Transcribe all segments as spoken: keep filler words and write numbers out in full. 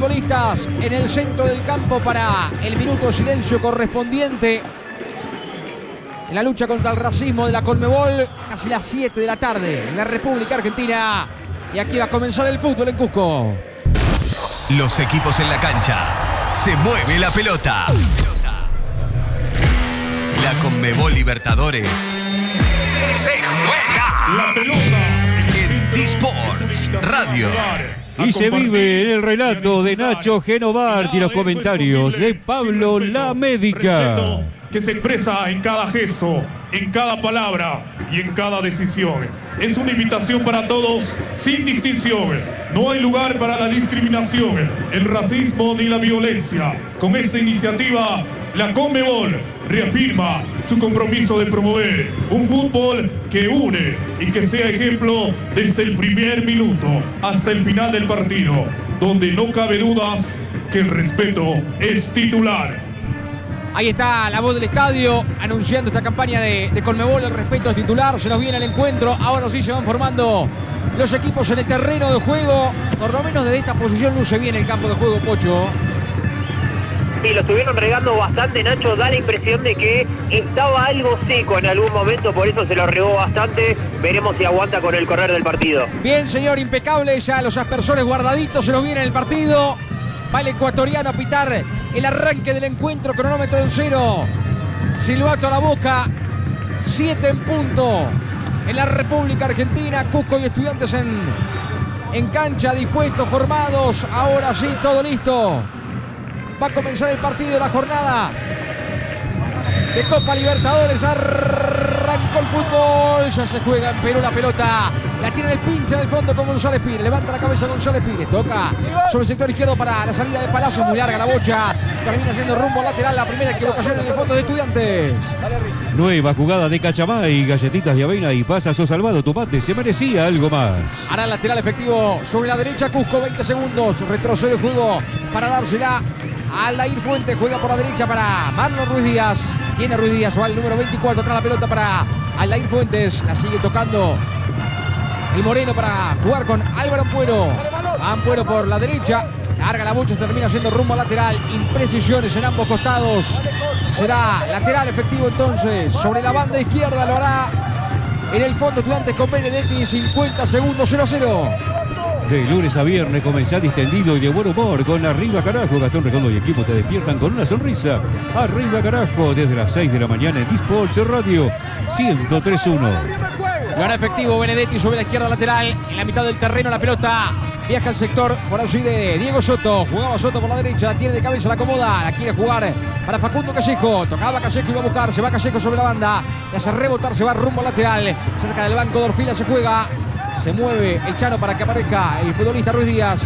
futbolistas en el centro del campo para el minuto de silencio correspondiente en la lucha contra el racismo de la Conmebol, casi las siete de la tarde en la República Argentina. Y aquí va a comenzar el fútbol en Cusco. Los equipos en la cancha. Se mueve la pelota. La Conmebol Libertadores se juega. La pelota en D-Sports Radio. Y se vive en el relato de Nacho Genovarti y los comentarios de Pablo La Médica. Que se expresa en cada gesto, en cada palabra y en cada decisión. Es una invitación para todos, sin distinción. No hay lugar para la discriminación, el racismo ni la violencia. Con esta iniciativa, la Conmebol reafirma su compromiso de promover un fútbol que une y que sea ejemplo desde el primer minuto hasta el final del partido, donde no cabe dudas que el respeto es titular. Ahí está la voz del estadio anunciando esta campaña de, de Conmebol. El respeto es titular, se nos viene el encuentro. Ahora sí se van formando los equipos en el terreno de juego. Por lo menos desde esta posición luce bien el campo de juego, Pocho. Sí, lo estuvieron regando bastante, Nacho. Da la impresión de que estaba algo seco en algún momento, por eso se lo regó bastante. Veremos si aguanta con el correr del partido. Bien, señor, impecable. Ya los aspersores guardaditos, se nos viene el partido. Va el ecuatoriano a pitar el arranque del encuentro, cronómetro en cero. Silbato a la boca, siete en punto en la República Argentina. Cusco y Estudiantes en, en cancha, dispuestos, formados. Ahora sí, todo listo. Va a comenzar el partido, la jornada de Copa Libertadores. Arrancó el fútbol, ya se juega en Perú la pelota. La tiene el pinche en el fondo con González Pires. Levanta la cabeza González Pires. Toca sobre el sector izquierdo para la salida de Palacio. Muy larga la bocha. Termina siendo rumbo lateral. La primera equivocación en el fondo de Estudiantes. Nueva jugada de Cachamay. Galletitas de avena y pasas o salvado tomate. Se merecía algo más. Hará el lateral efectivo sobre la derecha. Cusco, veinte segundos. Retrocede el juego para dársela a Aldair Fuentes. Juega por la derecha para Marlon Ruiz Díaz. Tiene Ruiz Díaz. Va el número veinticuatro. Trae la pelota para Aldair Fuentes. La sigue tocando el Moreno para jugar con Álvaro Ampuero. Ampuero por la derecha. Larga la bocha, termina siendo rumbo lateral. Imprecisiones en ambos costados. Será lateral efectivo entonces. Sobre la banda izquierda lo hará en el fondo Estudiantes con Benedetti. cincuenta segundos, cero a cero. De lunes a viernes comenzá distendido y de buen humor con Arriba Carajo. Gastón Redondo y equipo te despiertan con una sonrisa. Arriba Carajo desde las seis de la mañana en D-Sports Radio ciento tres punto uno. Lo hará efectivo Benedetti sobre la izquierda lateral. En la mitad del terreno la pelota viaja al sector por allí de Diego Soto. Jugaba Soto por la derecha, tiene de cabeza, la acomoda. La quiere jugar para Facundo Callejo. Tocaba Callejo, iba a buscar, se va Callejo sobre la banda. Le hace rebotar, se va rumbo lateral. Cerca del banco de Orfila se juega. Se mueve el Chano para que aparezca el futbolista Ruiz Díaz.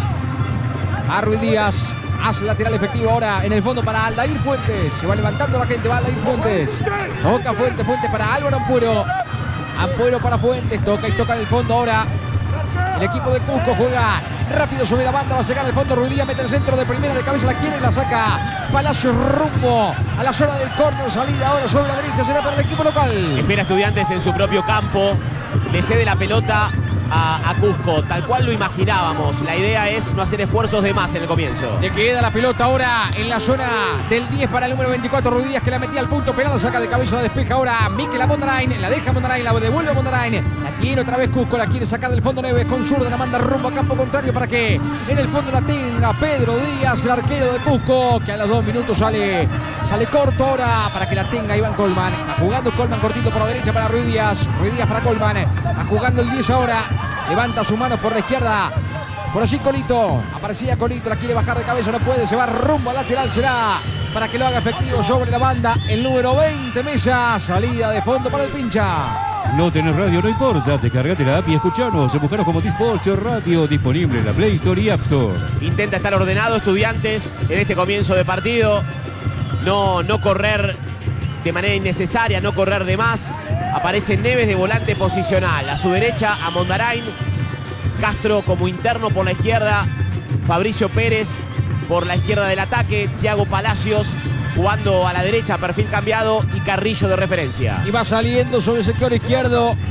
A Ruiz Díaz hace lateral efectivo ahora en el fondo para Aldair Fuentes. Se va levantando la gente, va Aldair Fuentes. Toca Fuentes, Fuentes para Álvaro Ampuero. Ampuero para Fuentes, toca y toca en el fondo ahora. El equipo de Cusco juega rápido sobre la banda, va a sacar el fondo. Ruiz Díaz mete el centro de primera, de cabeza la quiere y la saca Palacios rumbo a la zona del córner. Salida ahora sobre la derecha, será para el equipo local. Espera Estudiantes en su propio campo, le cede la pelota A, a Cusco, tal cual lo imaginábamos. La idea es no hacer esfuerzos de más en el comienzo. Le queda la pelota ahora en la zona del diez para el número veinticuatro, Ruiz Díaz, que la metía al punto penal, la saca de cabeza, la despeja ahora Mikel a Mondarain, la deja a Mondarain, la devuelve a Mondarain, la tiene otra vez Cusco, la quiere sacar del fondo Neves, con zurda la manda rumbo a campo contrario para que en el fondo la tenga Pedro Díaz, el arquero de Cusco, que a los dos minutos sale, sale corto ahora para que la tenga Iván Colman. Va jugando Colman cortito por la derecha para Ruiz Díaz, Ruiz Díaz para Colman, va jugando el diez ahora. Levanta sus manos por la izquierda. Por allí Colito. Aparecía Colito. La quiere bajar de cabeza. No puede. Se va rumbo al lateral. Será para que lo haga efectivo sobre la banda. El número veinte, Mesa. Salida de fondo para el pincha. No tenés radio, no importa. Descargate la app y escuchanos. Buscanos como D-Sports Radio. Disponible en la Play Store y App Store. Intenta estar ordenado Estudiantes en este comienzo de partido. No, no correr de manera innecesaria. No correr de más. Aparece Neves de volante posicional. A su derecha a Mondarain. Castro como interno por la izquierda. Fabricio Pérez por la izquierda del ataque. Thiago Palacios jugando a la derecha, perfil cambiado. Y Carrillo de referencia. Y va saliendo sobre el sector izquierdo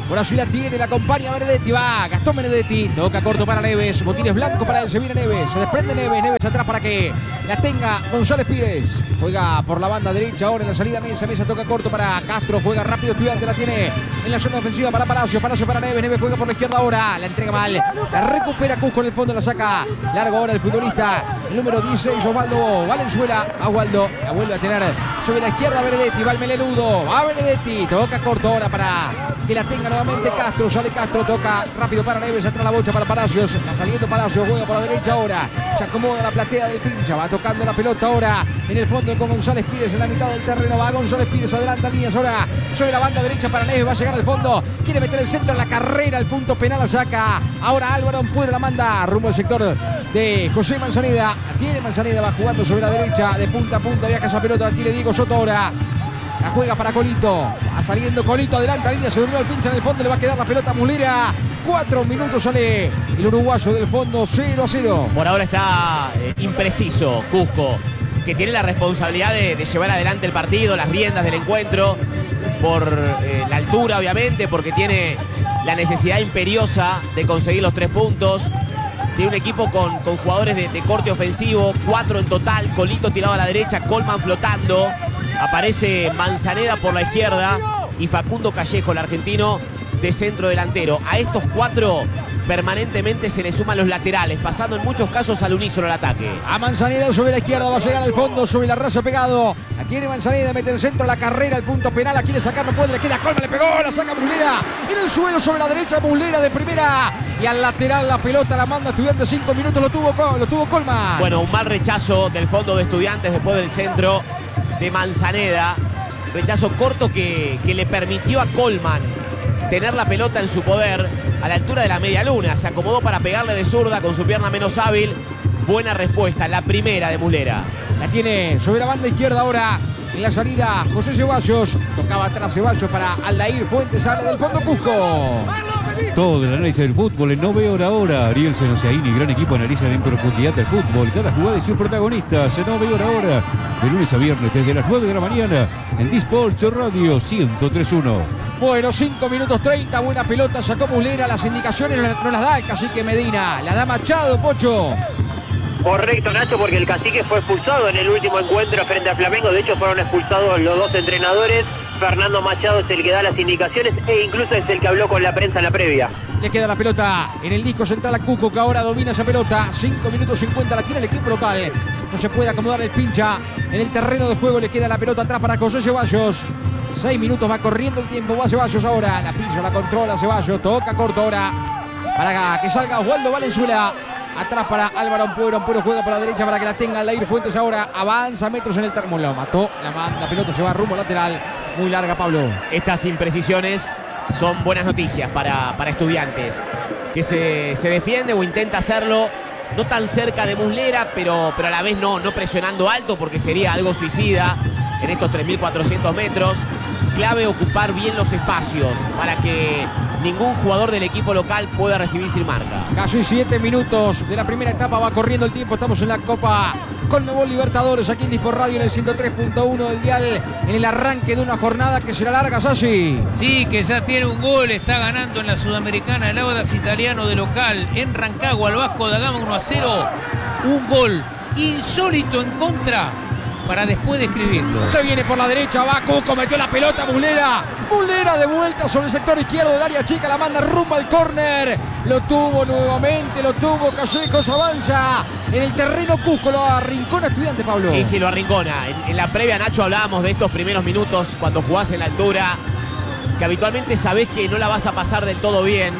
Por allí la tiene, la acompaña Benedetti. Va Gastón Benedetti. Toca corto para Neves. Botines blanco para él. Se viene Neves. Se desprende Neves. Neves atrás para que la tenga González Pires. Juega por la banda derecha ahora en la salida Mesa. Mesa toca corto para Castro. Juega rápido Estudiante. La tiene en la zona ofensiva para Palacio. Palacio para Neves. Neves juega por la izquierda ahora. La entrega mal. La recupera Cusco en el fondo. La saca largo ahora el futbolista. El número dieciséis Osvaldo Valenzuela. Osvaldo la vuelve a tener sobre la izquierda Benedetti. Va el melenudo. Va Benedetti. Toca corto ahora para que la tenga nuevamente Castro. Sale Castro. Toca rápido para Neves. Atrás la bocha para Palacios. Va saliendo Palacios. Juega por la derecha ahora. Se acomoda la platea del pincha. Va tocando la pelota ahora en el fondo con González Pires en la mitad del terreno. Va González Pires. Adelanta líneas ahora sobre la banda derecha para Neves. Va a llegar al fondo. Quiere meter el centro en la carrera. El punto penal la saca. Ahora Álvaro Ampuero la manda rumbo al sector de José Manzaneda. Tiene Manzaneda. Va jugando sobre la derecha. De punta a punta. Viaja esa pelota. Tiene Diego Soto ahora. La juega para Colito. Va saliendo Colito. Adelanta línea. Se durmió el pincha en el fondo. Le va a quedar la pelota a Muslera. Cuatro minutos sale el uruguayo del fondo. cero a cero. Por ahora está eh, impreciso Cusco, que tiene la responsabilidad de, de llevar adelante el partido, las riendas del encuentro, por eh, la altura obviamente, porque tiene la necesidad imperiosa de conseguir los tres puntos. Tiene un equipo con, con jugadores de, de corte ofensivo, cuatro en total. Colito tirado a la derecha, Colman flotando. Aparece Manzaneda por la izquierda y Facundo Callejo, el argentino, de centro delantero. A estos cuatro permanentemente se le suman los laterales, pasando en muchos casos al unísono el ataque. A Manzaneda sobre la izquierda, va a llegar al fondo, sobre la raza pegado. La tiene Manzaneda, mete el centro, la carrera, el punto penal, la quiere sacar, no puede, le queda Colman, le pegó, la saca Muslera. En el suelo sobre la derecha, Muslera de primera. Y al lateral la pelota la manda Estudiantes, cinco minutos lo tuvo, lo tuvo Colman. Bueno, un mal rechazo del fondo de Estudiantes después del centro de Manzaneda. Rechazo corto que, que le permitió a Colman tener la pelota en su poder a la altura de la media luna. Se acomodó para pegarle de zurda con su pierna menos hábil. Buena respuesta, la primera de Muslera. La tiene sobre la banda izquierda ahora en la salida José Ceballos. Tocaba atrás Ceballos para Aldair Fuentes, sale del fondo Cusco. Todo el análisis del fútbol en No Veo la Hora. Ariel Senosiaini, gran equipo, analizan en profundidad el fútbol. Cada jugada y sus protagonistas en No Veo la Hora. De lunes a viernes desde las nueve de la mañana en Dispolch Radio ciento tres punto uno. Bueno, cinco minutos treinta, buena pelota, sacó Muslera. Las indicaciones no las da el cacique Medina. La da Machado, Pocho. Correcto, Nacho, porque el cacique fue expulsado en el último encuentro frente a Flamengo. De hecho, fueron expulsados los dos entrenadores. Fernando Machado es el que da las indicaciones e incluso es el que habló con la prensa en la previa. Le queda la pelota en el disco central a Cusco, que ahora domina esa pelota. cinco minutos cincuenta, la tiene el equipo local. No se puede acomodar el pincha en el terreno de juego. Le queda la pelota atrás para José Ceballos. seis minutos, va corriendo el tiempo. Va Ceballos ahora. La pincha, la controla Ceballos. Toca corto ahora para que salga Osvaldo Valenzuela. Atrás para Álvaro Ampuero. Ampuero juega por la derecha para que la tenga Aldair Fuentes ahora. Avanza metros en el terreno. Lo mató. La, la pelota se va rumbo lateral. Muy larga, Pablo. Estas imprecisiones son buenas noticias para, para Estudiantes, que se, se defiende o intenta hacerlo no tan cerca de Muslera, pero, pero a la vez no, no presionando alto, porque sería algo suicida en estos tres mil cuatrocientos metros. Clave ocupar bien los espacios para que ningún jugador del equipo local pueda recibir sin marca. Casi siete minutos de la primera etapa, va corriendo el tiempo. Estamos en la Copa Conmebol Libertadores, aquí en Dispor Radio, en el ciento tres punto uno del dial, en el arranque de una jornada que será larga, Sassi. Sí, que ya tiene un gol, está ganando en la Sudamericana el Audax italiano de local en Rancagua, al Vasco da Gama uno a cero. Un gol insólito en contra para después describirlo. Se viene por la derecha, va Cusco, metió la pelota, Muslera. Muslera de vuelta sobre el sector izquierdo del área chica, la manda rumbo al córner. Lo tuvo nuevamente, lo tuvo Callejos, avanza en el terreno Cusco, lo arrincona Estudiante, Pablo. Y si lo arrincona. En, en la previa, Nacho, hablábamos de estos primeros minutos cuando jugás en la altura, que habitualmente sabés que no la vas a pasar del todo bien.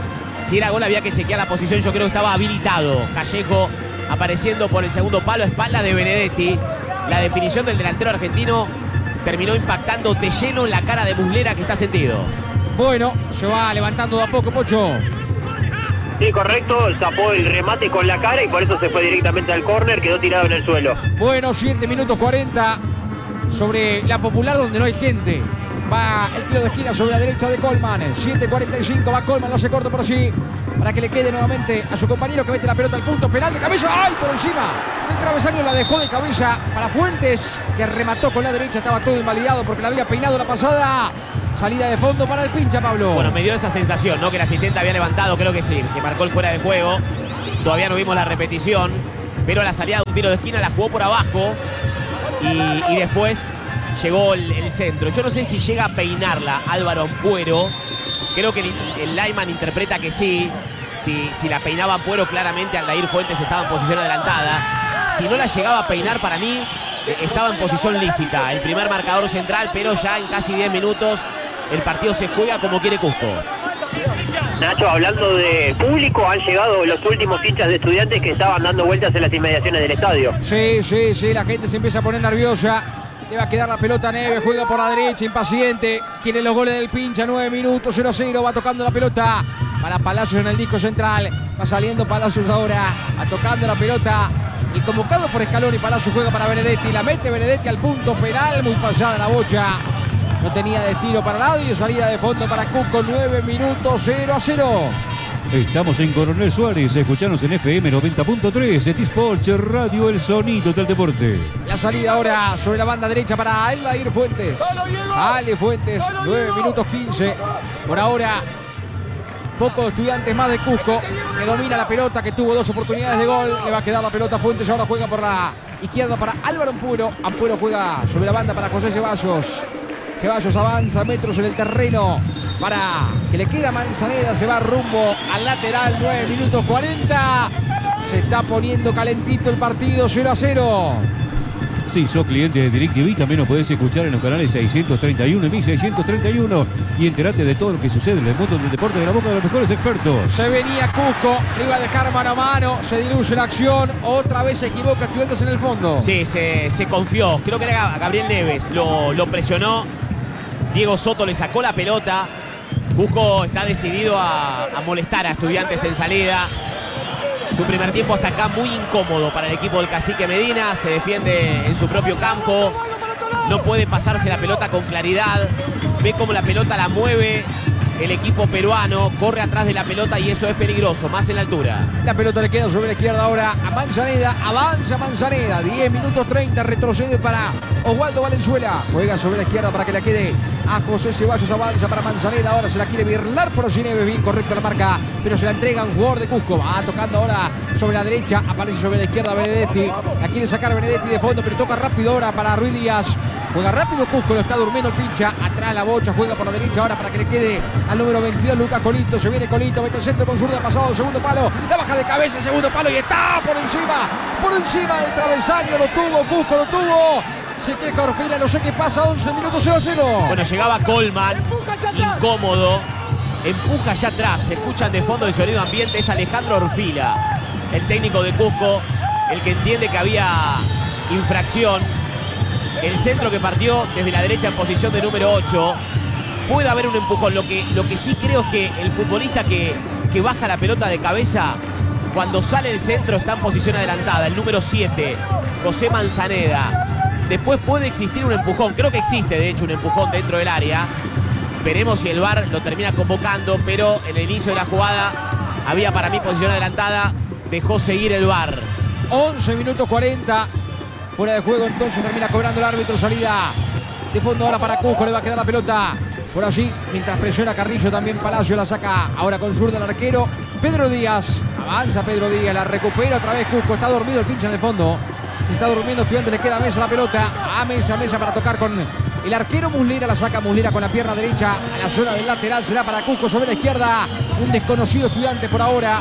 Si era gol había que chequear la posición, yo creo que estaba habilitado. Callejo apareciendo por el segundo palo a espalda de Benedetti. La definición del delantero argentino terminó impactando de lleno en la cara de Muslera, que está sentido. Bueno, se va levantando de a poco, Pocho. Sí, correcto, tapó el remate con la cara y por eso se fue directamente al córner, quedó tirado en el suelo. Bueno, siete minutos cuarenta sobre la Popular, donde no hay gente. Va el tiro de esquina sobre la derecha de Colman. siete cuarenta y cinco, va Colman, lo hace corto por allí, para que le quede nuevamente a su compañero, que mete la pelota al punto penal de cabeza. ¡Ay! Por encima del travesaño, la dejó de cabeza para Fuentes, que remató con la derecha. Estaba todo invalidado porque la había peinado la pasada. Salida de fondo para el pincha, Pablo. Bueno, me dio esa sensación, ¿no? Que el asistente había levantado, creo que sí, que marcó el fuera de juego. Todavía no vimos la repetición, pero la salida de un tiro de esquina la jugó por abajo y, y después llegó el, el centro. Yo no sé si llega a peinarla Álvaro Ampuero. Creo que el, el lineman interpreta que sí. Si, si la peinaba Ampuero, claramente Aldair Fuentes estaba en posición adelantada. Si no la llegaba a peinar, para mí eh, estaba en posición lícita. El primer marcador central, pero ya en casi diez minutos el partido se juega como quiere Cusco. Nacho, hablando de público, han llegado los últimos hinchas de Estudiantes que estaban dando vueltas en las inmediaciones del estadio. Sí, sí, sí, la gente se empieza a poner nerviosa. Le va a quedar la pelota a Neves, juega por la derecha, impaciente. Quiere los goles del pincha, nueve minutos, cero a cero, va tocando la pelota para Palacios en el disco central. Va saliendo Palacios ahora, va tocando la pelota. Y convocado por Scaloni, Palacios juega para Benedetti, la mete Benedetti al punto penal, muy pasada la bocha. No tenía destino para nadie, salida de fondo para Cusco, nueve minutos, cero a cero. Estamos en Coronel Suárez, escuchanos en F M noventa punto tres, T-Sports Radio, el sonido del deporte. La salida ahora sobre la banda derecha para Aldair Fuentes. Ale Fuentes, nueve minutos quince. Por ahora, pocos Estudiantes más de Cusco, que domina la pelota, que tuvo dos oportunidades de gol. Le va a quedar la pelota a Fuentes, ahora juega por la izquierda para Álvaro Ampuero. Ampuero juega sobre la banda para José Ceballos. Ceballos avanza metros en el terreno para que le queda Manzaneda, se va rumbo al lateral, nueve minutos cuarenta. Se está poniendo calentito el partido, cero a cero. Si sos cliente de DirecTV, también nos podés escuchar en los canales seiscientos treinta y uno y mil seiscientos treinta y uno y enterate de todo lo que sucede en el mundo del deporte de la boca de los mejores expertos. Se venía Cusco, le iba a dejar mano a mano, se diluye la acción, otra vez se equivoca Estudiantes en el fondo. Sí, se, se confió, creo que era Gabriel Neves, lo, lo presionó. Diego Soto le sacó la pelota. Cusco está decidido a, a molestar a Estudiantes en salida. Su primer tiempo hasta acá muy incómodo para el equipo del Cacique Medina. Se defiende en su propio campo. No puede pasarse la pelota con claridad. Ve cómo la pelota la mueve el equipo peruano. Corre atrás de la pelota y eso es peligroso, más en la altura. La pelota le queda sobre la izquierda ahora a Manzaneda. Avanza Manzaneda. diez minutos treinta. Retrocede para Oswaldo Valenzuela. Juega sobre la izquierda para que la quede a José Ceballos. Avanza para Manzaneda. Ahora se la quiere birlar por Cineves. Bien correcto la marca, pero se la entrega a un jugador de Cusco. Va tocando ahora sobre la derecha. Aparece sobre la izquierda Benedetti. La quiere sacar Benedetti de fondo, pero toca rápido ahora para Ruiz Díaz. Juega rápido Cusco, lo está durmiendo el pincha. Atrás la bocha, juega por la derecha ahora para que le quede al número veintidós, Lucas Colito. Se viene Colito, mete el centro con zurda, pasado el segundo palo. La baja de cabeza, el segundo palo y está por encima, por encima del travesaño. Lo tuvo Cusco, lo tuvo. Se queja Orfila, no sé qué pasa, once minutos, cero a cero. Bueno, llegaba Coleman, incómodo. Empuja allá atrás, se escuchan de fondo el sonido ambiente. Es Alejandro Orfila, el técnico de Cusco, el que entiende que había infracción. El centro que partió desde la derecha en posición de número ocho. Puede haber un empujón. Lo que, lo que sí creo es que el futbolista que, que baja la pelota de cabeza, cuando sale el centro está en posición adelantada. El número siete, José Manzaneda. Después puede existir un empujón. Creo que existe, de hecho, un empujón dentro del área. Veremos si el V A R lo termina convocando, pero en el inicio de la jugada había para mí posición adelantada. Dejó seguir el V A R. once minutos cuarenta. Fuera de juego, entonces termina cobrando el árbitro. Salida de fondo ahora para Cusco. Le va a quedar la pelota por allí. Mientras presiona Carrillo, también Palacio la saca ahora con zurda el arquero Pedro Díaz. Avanza Pedro Díaz, la recupera otra vez Cusco. Está dormido el pinche en el fondo. Se está durmiendo Estudiantes, le queda a Mesa la pelota. A Mesa, Mesa para tocar con el arquero Muslera. La saca Muslera con la pierna derecha a la zona del lateral. Será para Cusco sobre la izquierda. Un desconocido Estudiante por ahora.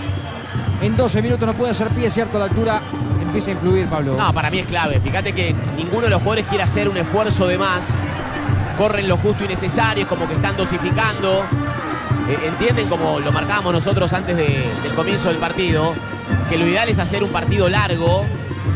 En doce minutos no puede hacer pie, cierto, a la altura empieza a influir, Pablo. No, para mí es clave. Fíjate que ninguno de los jugadores quiere hacer un esfuerzo de más. Corren lo justo y necesario, como que están dosificando. Eh, entienden, como lo marcábamos nosotros antes de, del comienzo del partido, que lo ideal es hacer un partido largo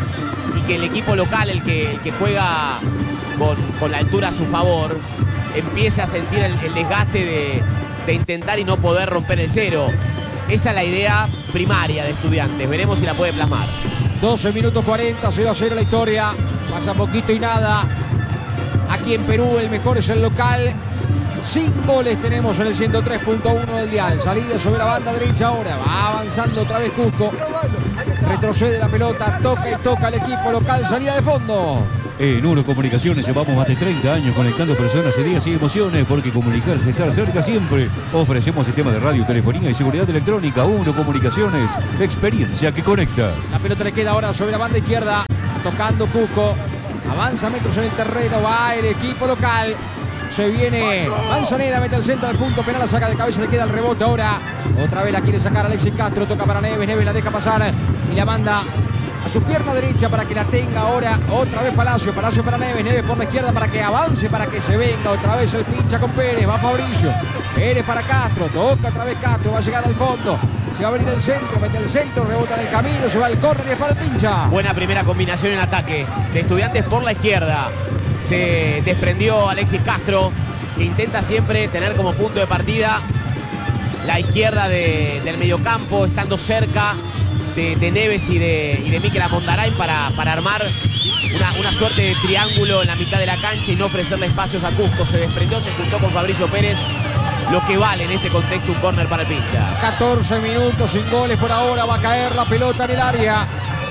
y que el equipo local, el que, el que juega con, con la altura a su favor, empiece a sentir el, el desgaste de, de intentar y no poder romper el cero. Esa es la idea primaria de Estudiantes. Veremos si la puede plasmar. doce minutos cuarenta, cero a cero la historia. Pasa poquito y nada. Aquí en Perú el mejor es el local. Sin goles tenemos en el ciento tres punto uno del dial. Salida sobre la banda derecha ahora. Va avanzando otra vez Cusco. Retrocede la pelota. Toca y toca el equipo local. Salida de fondo. En Uno Comunicaciones llevamos más de treinta años conectando personas, ideas y emociones, porque comunicarse es estar cerca siempre. Ofrecemos sistemas de radio, telefonía y seguridad electrónica. Uno Comunicaciones, experiencia que conecta. La pelota le queda ahora sobre la banda izquierda, tocando Cusco. Avanza metros en el terreno, va el equipo local. Se viene Manzaneda, mete el centro al punto penal, la saca de cabeza, le queda el rebote ahora. Otra vez la quiere sacar Alexis Castro, toca para Neves, Neves la deja pasar y la manda a su pierna derecha para que la tenga ahora otra vez Palacio. Palacio para Neves, Neves por la izquierda para que avance, para que se venga otra vez el pincha con Pérez. Va Fabricio, Pérez para Castro, toca otra vez Castro, va a llegar al fondo. Se va a venir el centro, mete el centro, rebota en el camino, se va al córner y es para el pincha. Buena primera combinación en ataque de Estudiantes por la izquierda. Se desprendió Alexis Castro, que intenta siempre tener como punto de partida la izquierda de, del mediocampo, estando cerca de, de Neves y de, y de Mikel Amondaray para, para armar una, una suerte de triángulo en la mitad de la cancha y no ofrecerle espacios a Cusco. Se desprendió, se juntó con Fabricio Pérez, lo que vale en este contexto un córner para el pincha. catorce minutos sin goles por ahora, va a caer la pelota en el área.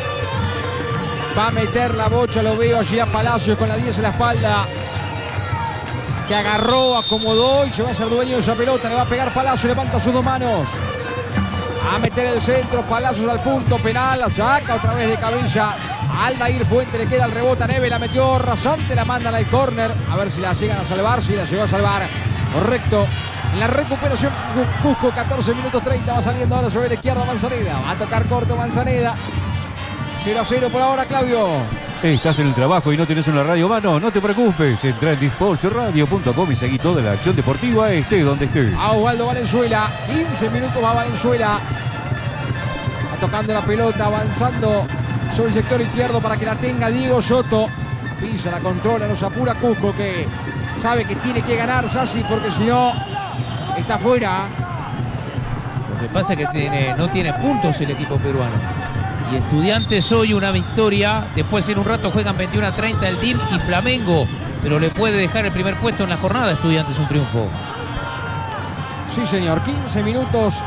Va a meter la bocha, lo veo allí a Palacios con la diez en la espalda. Que agarró, acomodó y se va a hacer dueño de esa pelota. Le va a pegar Palacios, levanta sus dos manos. A meter el centro, Palacios al punto penal, la saca otra vez de cabeza. Aldair Fuente le queda el rebote a Neves, la metió rasante, la mandan al córner. A ver si la llegan a salvar, si la llegó a salvar. Correcto. En la recuperación Cusco, catorce minutos treinta, va saliendo ahora sobre la izquierda Manzaneda. Va a tocar corto Manzaneda. cero a cero por ahora, Claudio. ¿Estás en el trabajo y no tenés una radio a mano? No te preocupes, entra en disports radio punto com y seguí toda la acción deportiva, esté donde estés. A Osvaldo Valenzuela, quince minutos va Valenzuela. Va tocando la pelota, avanzando sobre el sector izquierdo para que la tenga Diego Soto. Pisa, la controla, nos apura Cusco, que sabe que tiene que ganar Sassi porque si no está fuera. Lo que pasa es que tiene, no tiene puntos el equipo peruano. Y Estudiantes hoy una victoria, después en un rato juegan veintiuno a treinta el D I M y Flamengo, pero le puede dejar el primer puesto en la jornada a Estudiantes un triunfo. Sí señor, quince minutos,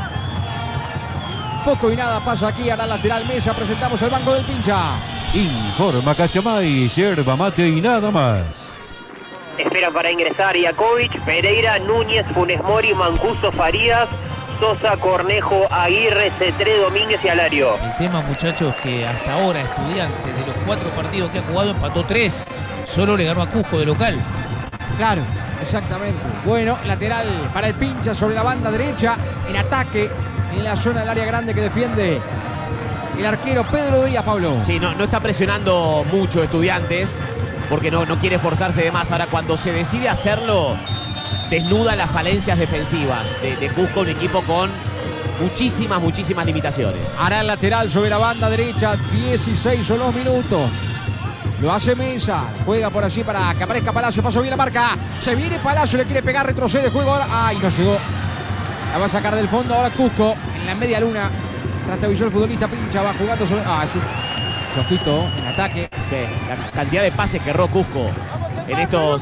poco y nada pasa aquí a la lateral mesa, presentamos el banco del pincha. Informa Cachamay, yerba mate y nada más. Esperan para ingresar Iakovic, Pereira, Núñez, Funes Mori, Mancuso, Farías, Sosa, Cornejo, Aguirre, Cetré, Domínguez y Alario. El tema, muchachos, que hasta ahora Estudiantes de los cuatro partidos que ha jugado empató tres. Solo le ganó a Cusco de local. Claro, exactamente. Bueno, lateral para el pincha sobre la banda derecha, en ataque, en la zona del área grande que defiende el arquero Pedro Díaz, Pablo. Sí, no, no está presionando mucho Estudiantes, porque no, no quiere forzarse de más. Ahora, cuando se decide hacerlo, desnuda las falencias defensivas de, de Cusco, un equipo con muchísimas, muchísimas limitaciones. Hará el lateral sobre la banda derecha, dieciséis son los minutos. Lo hace Mesa, juega por allí para que aparezca Palacio, pasó bien la marca. Se viene Palacio, le quiere pegar, retrocede, juego ahora. Ay, no llegó. La va a sacar del fondo ahora Cusco, en la media luna. Trastabilló el futbolista, pincha, va jugando sobre... Ah, es un flojito en ataque. Sí, la cantidad de pases que erró Cusco en estos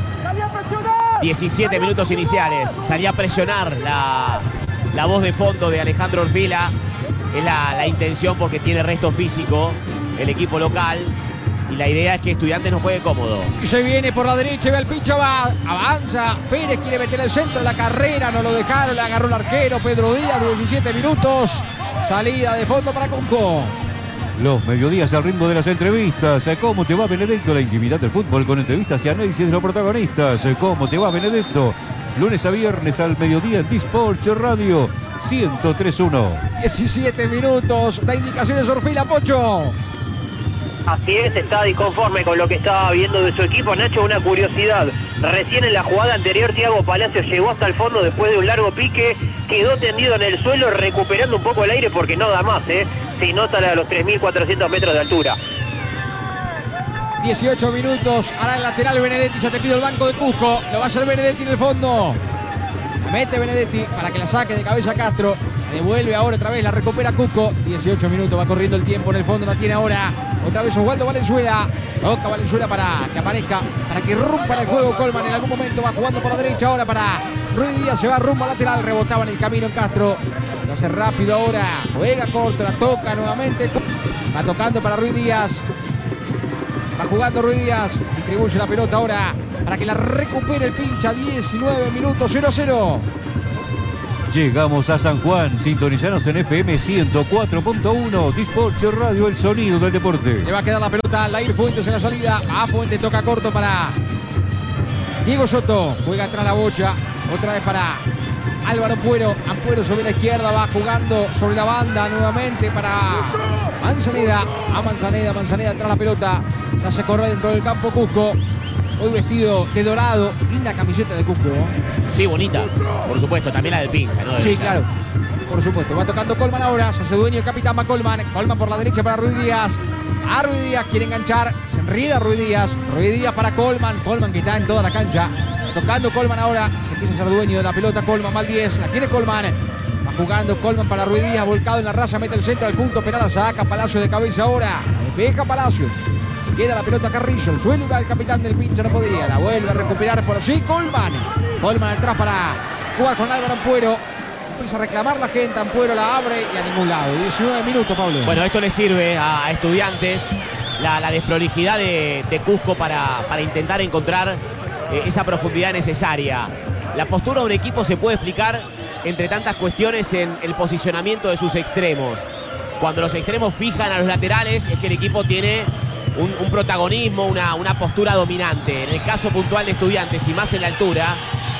diecisiete minutos iniciales. Salía a presionar la, la voz de fondo de Alejandro Orfila. Es la, la intención porque tiene resto físico el equipo local. Y la idea es que Estudiantes no juegue cómodo. Y se viene por la derecha, ve al pincha, va, avanza. Pérez quiere meter el centro en la carrera, no lo dejaron, le agarró el arquero Pedro Díaz, diecisiete minutos. Salida de fondo para Cusco. Los mediodías al ritmo de las entrevistas. ¿Cómo te va, Benedetto? La intimidad del fútbol con entrevistas y análisis de los protagonistas. ¿Cómo te va, Benedetto? Lunes a viernes al mediodía en Disports Radio ciento tres punto uno. diecisiete minutos, da indicaciones Orfila, Pocho. Así es, está disconforme con lo que estaba viendo de su equipo. Nacho, una curiosidad. Recién en la jugada anterior, Thiago Palacios llegó hasta el fondo después de un largo pique. Quedó tendido en el suelo, recuperando un poco el aire porque no da más, ¿eh? Se nota a los tres mil cuatrocientos metros de altura. dieciocho minutos, hará el lateral Benedetti, ya te pido el banco de Cusco. Lo va a hacer Benedetti en el fondo. Mete Benedetti para que la saque de cabeza Castro. Devuelve ahora otra vez, la recupera Cusco. dieciocho minutos, va corriendo el tiempo en el fondo, la tiene ahora. Otra vez Osvaldo Valenzuela. Toca Valenzuela para que aparezca, para que rompa el juego Colman. En algún momento va jugando por la derecha ahora para Ruiz Díaz. Se va rumbo al lateral, rebotaba en el camino en Castro. Lo hace rápido ahora. Juega corto, la toca nuevamente. Va tocando para Ruiz Díaz. Va jugando Ruiz Díaz. Distribuye la pelota ahora para que la recupere el pincha. diecinueve minutos, cero a cero. Llegamos a San Juan, sintonizanos en F M ciento cuatro punto uno, Disports Radio, el sonido del deporte. Le va a quedar la pelota a Lair Fuentes en la salida. A Fuentes toca corto para Diego Soto. Juega atrás la bocha. Otra vez para Álvaro Ampuero. Ampuero sobre la izquierda, va jugando sobre la banda nuevamente para Manzaneda. A Manzaneda, Manzaneda atrás la pelota. La se corre dentro del campo Cusco. Hoy vestido de dorado. Linda camiseta de Cusco. Sí, bonita. Por supuesto, también la del pincha, ¿no? Sí, claro. Por supuesto. Va tocando Colman ahora. Se hace dueño el capitán Colman. Colman por la derecha para Ruiz Díaz. A Ruiz Díaz quiere enganchar. Se enrida Ruiz Díaz. Ruiz Díaz para Colman. Colman que está en toda la cancha. Tocando Colman ahora. Se empieza a ser dueño de la pelota. Colman mal diez. La tiene Colman. Va jugando Colman para Ruiz Díaz. Volcado en la raya. Mete el centro al punto penal. La saca Palacios de cabeza ahora. Despeja Palacios. Queda la pelota Carrillo. El suelo va el capitán del pincha. No podía. La vuelve a recuperar por así. Colman. Colman atrás para jugar con Álvaro Ampuero. Empieza a reclamar la gente. Ampuero la abre y a ningún lado. diecinueve minutos, Pablo. Bueno, esto le sirve a, a Estudiantes. La, la desprolijidad de, de Cusco para, para intentar encontrar eh, esa profundidad necesaria. La postura de un equipo se puede explicar entre tantas cuestiones en el posicionamiento de sus extremos. Cuando los extremos fijan a los laterales es que el equipo tiene un, un protagonismo, una, una postura dominante. En el caso puntual de Estudiantes y más en la altura,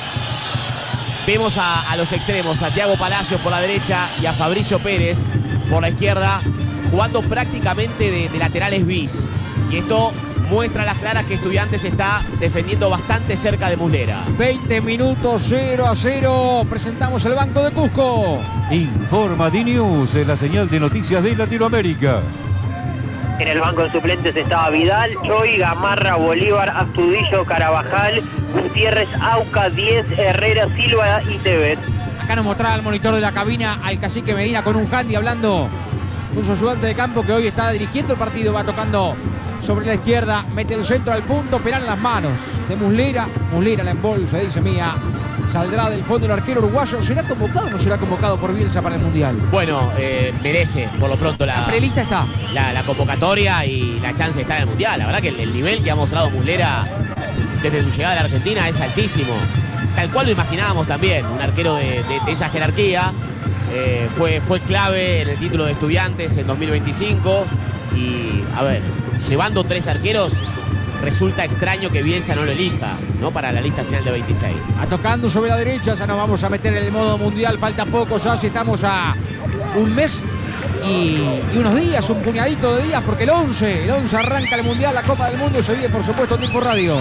vemos a, a los extremos, a Thiago Palacios por la derecha y a Fabricio Pérez por la izquierda, jugando prácticamente de, de laterales bis. Y esto muestra a las claras que Estudiantes está defendiendo bastante cerca de Muslera. veinte minutos, cero a cero. Presentamos el banco de Cusco. Informa D-News, la señal de noticias de Latinoamérica. En el banco de suplentes estaba Vidal, Choi, Gamarra, Bolívar, Astudillo, Carabajal, Gutiérrez, Auca, Diez, Herrera, Silva y Tevez. Acá nos mostraba el monitor de la cabina al cacique Medina con un handy hablando con su ayudante de campo que hoy está dirigiendo el partido. Va tocando sobre la izquierda, mete el centro al punto, penal en las manos de Muslera. Muslera la embolsa, dice Mía. Saldrá del fondo el arquero uruguayo. ¿Será convocado o no será convocado por Bielsa para el Mundial? Bueno, eh, merece por lo pronto la, la prelista está. La, la convocatoria y la chance de estar en el Mundial. La verdad que el, el nivel que ha mostrado Muslera desde su llegada a la Argentina es altísimo. Tal cual lo imaginábamos también. Un arquero de, de, de esa jerarquía. Eh, fue, fue clave en el título de Estudiantes en dos mil veinticinco. Y, a ver, llevando tres arqueros, resulta extraño que Bielsa no lo elija, ¿no? Para la lista final de veintiséis. A tocando sobre la derecha, ya nos vamos a meter en el modo mundial. Falta poco, ya si estamos a un mes y, y unos días, un puñadito de días, porque el once, el once arranca el mundial, la Copa del Mundo, y se viene, por supuesto, Tiempo Radio.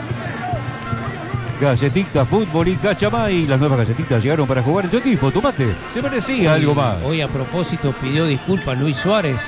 Galletita, fútbol y cachamay. Las nuevas galletitas llegaron para jugar en tu equipo. Tomate, se merecía algo más. Hoy a propósito pidió disculpas Luis Suárez.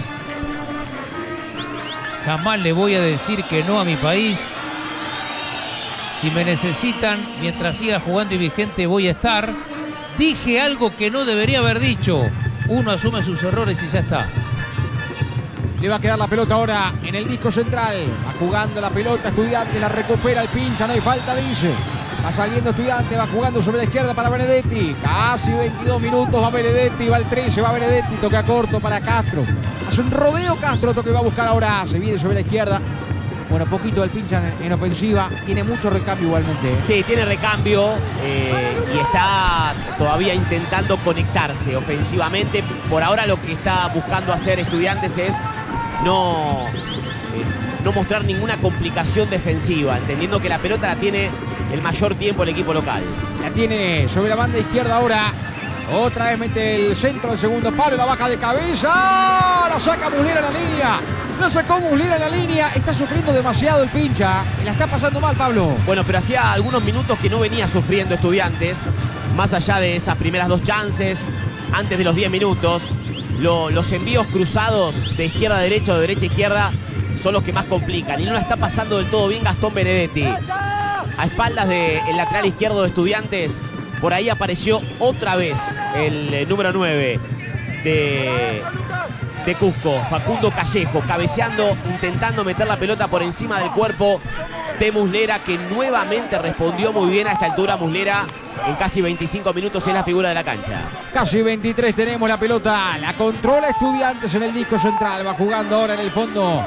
Jamás le voy a decir que no a mi país. Si me necesitan, mientras siga jugando y vigente, voy a estar. Dije algo que no debería haber dicho. Uno asume sus errores y ya está. Le va a quedar la pelota ahora en el disco central. Va jugando la pelota Estudiante, la recupera el pincha, no hay falta, dice. Va saliendo Estudiante, va jugando sobre la izquierda para Benedetti. Casi veintidós minutos, va Benedetti, va el trece, va Benedetti, toca corto para Castro. Hace un rodeo Castro, toque va a buscar ahora, se viene sobre la izquierda. Bueno, poquito del pincha en, en ofensiva, tiene mucho recambio igualmente. Sí, tiene recambio eh, y está todavía intentando conectarse ofensivamente. Por ahora lo que está buscando hacer Estudiantes es no, eh, no mostrar ninguna complicación defensiva, entendiendo que la pelota la tiene el mayor tiempo el equipo local. La tiene sobre la banda izquierda ahora. Otra vez mete el centro del segundo palo, la baja de cabeza. La saca Muslera en la línea. La sacó Muslera en la línea. Está sufriendo demasiado el pincha. La está pasando mal, Pablo. Bueno, pero hacía algunos minutos que no venía sufriendo Estudiantes. Más allá de esas primeras dos chances, antes de los diez minutos, lo, los envíos cruzados de izquierda a derecha o de derecha a izquierda son los que más complican. Y no la está pasando del todo bien Gastón Benedetti. A espaldas del lateral izquierdo de Estudiantes, por ahí apareció otra vez el eh, número nueve de, de Cusco, Facundo Callejo, cabeceando, intentando meter la pelota por encima del cuerpo de Muslera, que nuevamente respondió muy bien a esta altura. Muslera en casi veinticinco minutos es la figura de la cancha. Casi veintitrés tenemos la pelota, la controla Estudiantes en el disco central, va jugando ahora en el fondo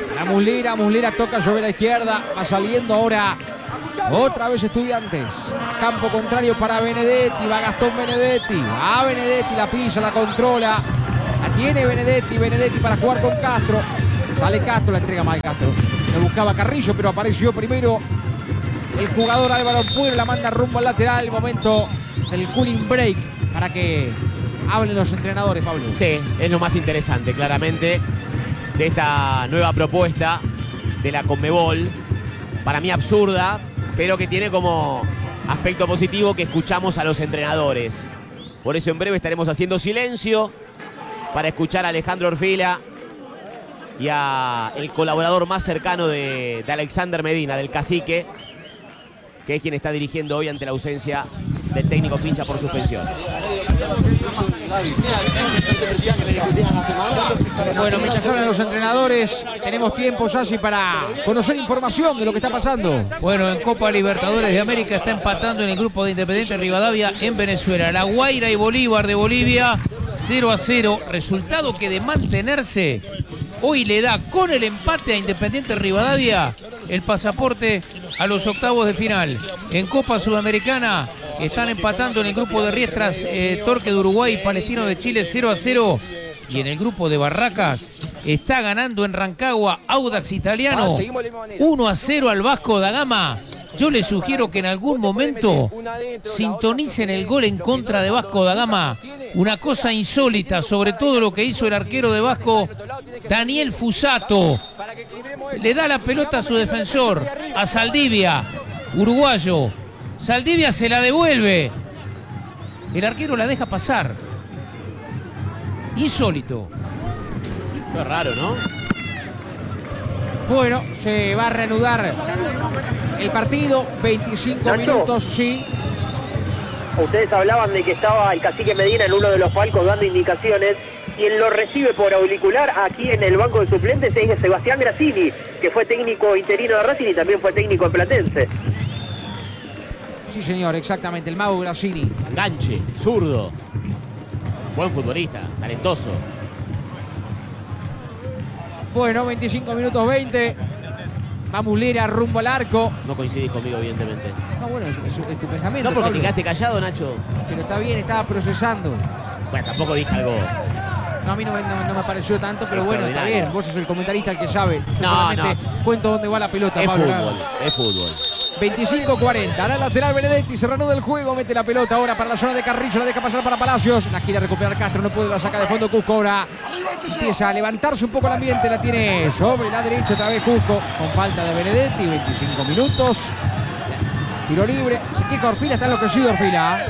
La Muslera, Muslera toca sobre la izquierda. Va saliendo ahora otra vez Estudiantes. Campo contrario para Benedetti. Va Gastón Benedetti. Va Benedetti, la pisa, la controla. La tiene Benedetti. Benedetti para jugar con Castro. Sale Castro, la entrega mal Castro. Le buscaba Carrillo, pero apareció primero el jugador Álvaro Puero. La manda rumbo al lateral. Momento del cooling break para que hablen los entrenadores, Pablo. Sí, es lo más interesante, claramente, de esta nueva propuesta de la Conmebol. Para mí absurda, pero que tiene como aspecto positivo que escuchamos a los entrenadores. Por eso en breve estaremos haciendo silencio para escuchar a Alejandro Orfila y a el colaborador más cercano de, de Alexander Medina, del Cacique, que es quien está dirigiendo hoy ante la ausencia del técnico Pincha por suspensión. Bueno, mientras hablan los entrenadores, tenemos tiempo, Sassi, para conocer información de lo que está pasando. Bueno, en Copa Libertadores de América está empatando en el grupo de Independiente Rivadavia en Venezuela. La Guaira y Bolívar de Bolivia, cero a cero. Resultado que de mantenerse, hoy le da con el empate a Independiente Rivadavia el pasaporte a los octavos de final. En Copa Sudamericana están empatando en el grupo de Riestras, eh, Torque de Uruguay y Palestino de Chile cero a cero. Y en el grupo de Barracas está ganando en Rancagua Audax Italiano uno a cero al Vasco da Gama. Yo les sugiero que en algún momento sintonicen el gol en contra de Vasco da Gama. Una cosa insólita, sobre todo lo que hizo el arquero de Vasco, Daniel Fusato. Le da la pelota a su defensor, a Saldivia, uruguayo. Saldivia se la devuelve. El arquero la deja pasar. Insólito. Qué raro, ¿no? Bueno, se va a reanudar el partido. veinticinco Nacho. minutos, sí. Ustedes hablaban de que estaba el Cacique Medina en uno de los palcos dando indicaciones. Quien lo recibe por auricular aquí en el banco de suplentes es Sebastián Grassini, que fue técnico interino de Racing y también fue técnico en Platense. Sí, señor, exactamente. El mago Grassini. Enganche, zurdo. Buen futbolista, talentoso. Bueno, veinticinco minutos veinte. Va Muslera rumbo al arco. No coincidís conmigo, evidentemente. No, bueno, es, es- es tu pensamiento. No, porque Pablo. te quedaste callado, Nacho. Pero está bien, estaba procesando. Bueno, tampoco dije algo. No, a mí no, me- no- no me pareció tanto, pero bueno, está Extraordinario. bien. Vos sos el comentarista el que sabe. Yo No, solamente cuento dónde va la pelota, Es Pablo. fútbol, es fútbol. veinticinco cuarenta. Hará el lateral Benedetti. Se reanuda el juego. Mete la pelota ahora para la zona de Carrillo. La deja pasar para Palacios. La quiere recuperar Castro. No puede. La saca de fondo Cusco. Ahora empieza a levantarse un poco el ambiente. La tiene sobre la derecha otra vez Cusco. Con falta de Benedetti. veinticinco minutos. Tiro libre. Se queja Orfila. Está enloquecido Orfila.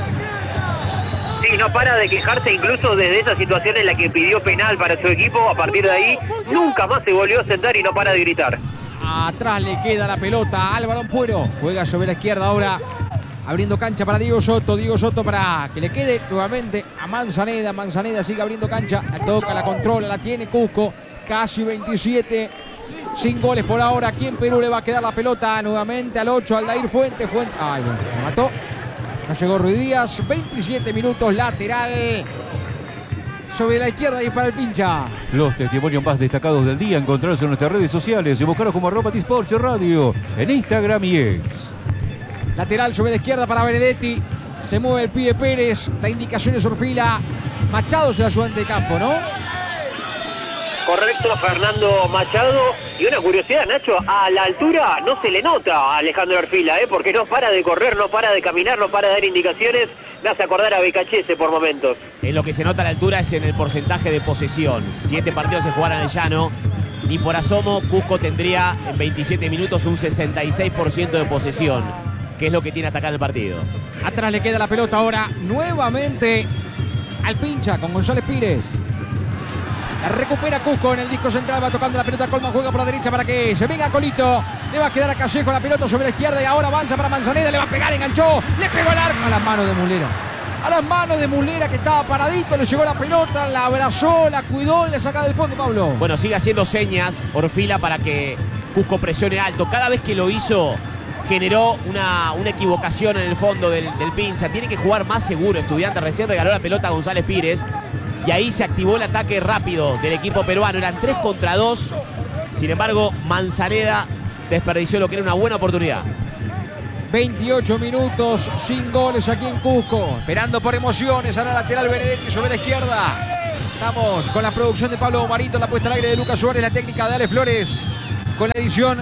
Sí, no para de quejarse incluso desde esa situación en la que pidió penal para su equipo. A partir de ahí, nunca más se volvió a sentar y no para de gritar. Atrás le queda la pelota a Álvaro Puero. Juega sobre la izquierda ahora. Abriendo cancha para Diego Soto. Diego Soto para que le quede nuevamente a Manzaneda. Manzaneda sigue abriendo cancha. La toca, la controla, la tiene Cusco. Casi veintisiete. Sin goles por ahora. Aquí en Perú le va a quedar la pelota nuevamente al ocho. Aldair Fuente. Fuente. Ay, bueno, lo mató. No llegó Ruiz Díaz. veintisiete minutos. Lateral. Sobre la izquierda y para el Pincha. Los testimonios más destacados del día encontrarse en nuestras redes sociales y buscarlos como arroba Disports Radio en Instagram y X. Lateral sobre la izquierda para Benedetti. Se mueve el pibe Pérez. La indicación es Orfila. Machado es el ayudante de campo, ¿no? Correcto, Fernando Machado. Y una curiosidad, Nacho, a la altura no se le nota a Alejandro Orfila, ¿eh? Porque no para de correr, no para de caminar, no para de dar indicaciones. Me hace acordar a Becachese por momentos. En lo que se nota a la altura es en el porcentaje de posesión. Siete partidos se jugaran en el llano. Ni por asomo, Cusco tendría en veintisiete minutos un sesenta y seis por ciento de posesión, que es lo que tiene atacar el partido. Atrás le queda la pelota ahora nuevamente al Pincha con González Pires. La recupera Cusco en el disco central. Va tocando la pelota. Colman juega por la derecha para que se venga Colito. Le va a quedar a Callejo la pelota sobre la izquierda y ahora avanza para Manzaneda. Le va a pegar, enganchó. Le pegó el arco a las manos de Muslera. A las manos de Muslera que estaba paradito. Le llegó la pelota, la abrazó, la cuidó y le saca del fondo, Pablo. Bueno, sigue haciendo señas Orfila para que Cusco presione alto. Cada vez que lo hizo generó una, una equivocación en el fondo del, del Pincha. Tiene que jugar más seguro. Estudiante recién regaló la pelota a González Pires. Y ahí se activó el ataque rápido del equipo peruano. Eran tres contra dos. Sin embargo, Manzaneda desperdició lo que era una buena oportunidad. veintiocho minutos sin goles aquí en Cusco. Esperando por emociones a la lateral Benedetti sobre la izquierda. Estamos con la producción de Pablo Marito, la puesta al aire de Lucas Suárez, la técnica de Ale Flores, con la edición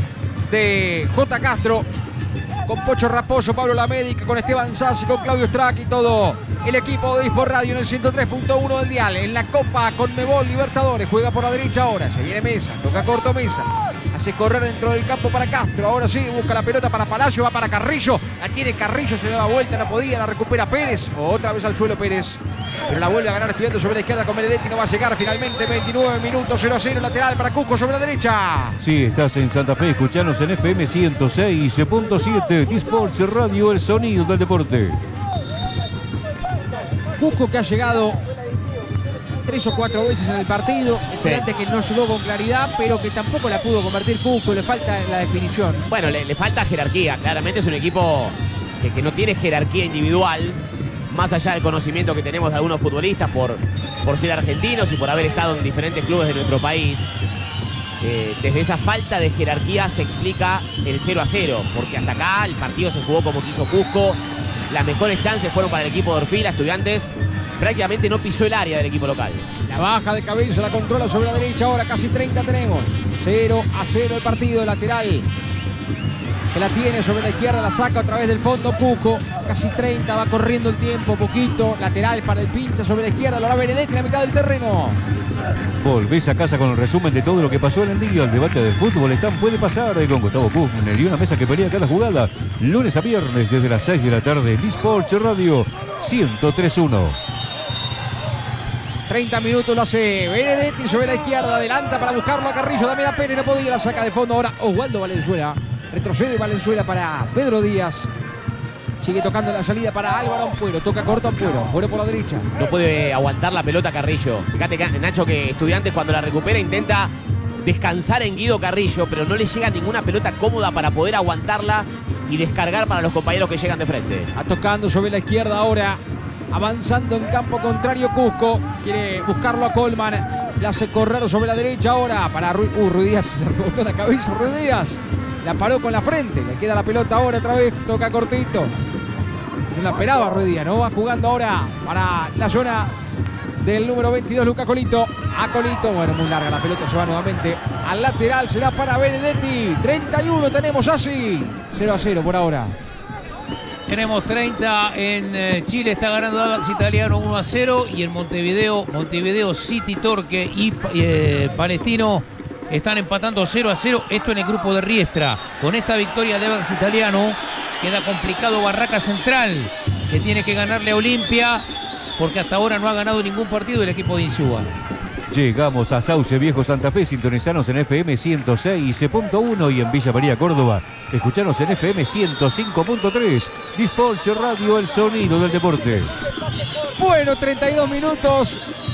de J. Castro, con Pocho Raposo, Pablo Lamédica, con Esteban Sassi, con Claudio Strack y todo el equipo de Dispor Radio en el ciento tres punto uno del dial. En la Copa Conmebol Libertadores, juega por la derecha ahora, se viene Mesa, toca corto Mesa, hace correr dentro del campo para Castro, ahora sí, busca la pelota para Palacio, va para Carrillo, la tiene Carrillo, se daba vuelta, no podía, la recupera Pérez, otra vez al suelo Pérez, pero la vuelve a ganar Estudiantes sobre la izquierda con Benedetti, no va a llegar finalmente, veintinueve minutos, cero a cero, lateral para Cusco sobre la derecha. Sí, estás en Santa Fe, escuchanos en F M ciento seis punto siete, Disports Radio, el sonido del deporte. Cusco que ha llegado tres o cuatro veces en el partido, Estudiantes sí, que no llegó con claridad, pero que tampoco la pudo convertir Cusco, le falta la definición. Bueno, le, le falta jerarquía, claramente es un equipo que, que no tiene jerarquía individual, más allá del conocimiento que tenemos de algunos futbolistas por, por ser argentinos y por haber estado en diferentes clubes de nuestro país. Eh, desde esa falta de jerarquía se explica el cero a cero, porque hasta acá el partido se jugó como quiso Cusco. Las mejores chances fueron para el equipo de Orfila. Estudiantes prácticamente no pisó el área del equipo local. La baja de cabeza, la controla sobre la derecha. Ahora casi treinta tenemos. cero a cero el partido. Lateral que la tiene sobre la izquierda, la saca a través del fondo Cusco. Casi treinta, va corriendo el tiempo, poquito. Lateral para el pincha sobre la izquierda. Lo hará Benedetti en la mitad del terreno. Volvés a casa con el resumen de todo lo que pasó en el día. El debate del fútbol están puede pasar con Gustavo Kufner y una mesa que pelea cada jugada. Lunes a viernes desde las seis de la tarde. Disports Radio ciento tres punto uno. treinta minutos lo hace Benedetti sobre la izquierda. Adelanta para buscarlo a Carrillo. Damián Pérez no podía, la saca de fondo. Ahora Oswaldo Valenzuela. Retrocede Valenzuela para Pedro Díaz. Sigue tocando la salida para Álvaro Ampuero. Toca corto Ampuero. Ampuero por la derecha. No puede aguantar la pelota Carrillo. Fíjate, Nacho, que Estudiantes cuando la recupera intenta descansar en Guido Carrillo, pero no le llega ninguna pelota cómoda para poder aguantarla y descargar para los compañeros que llegan de frente. Está tocando sobre la izquierda ahora. Avanzando en campo contrario Cusco. Quiere buscarlo a Colman. La hace correr sobre la derecha ahora para Ruiz. Uh, Ruiz Díaz. Le rebotó la cabeza Ruiz Díaz. La paró con la frente. Le queda la pelota ahora otra vez. Toca cortito. No la esperaba Ruiz Díaz, ¿no? Va jugando ahora para la zona del número veintidós, Lucas Colito. A Colito. Bueno, muy larga la pelota. Se va nuevamente al lateral. Será para Benedetti. treinta y uno tenemos así. cero a cero por ahora. Tenemos treinta en eh, Chile, está ganando Audax Italiano uno a cero y en Montevideo, Montevideo City Torque y eh, Palestino están empatando cero a cero. Esto en el grupo de Riestra. Con esta victoria de Audax Italiano queda complicado Barraca Central, que tiene que ganarle a Olimpia porque hasta ahora no ha ganado ningún partido el equipo de Insúa. Llegamos a Sauce Viejo Santa Fe, sintonizanos en F M ciento seis punto uno y en Villa María, Córdoba. Escuchanos en F M ciento cinco punto tres. Disports Radio, el sonido del deporte. Bueno, treinta y dos minutos.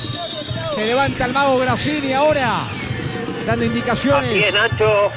Se levanta el mago Grassini ahora, dando indicaciones. Así es, Nacho.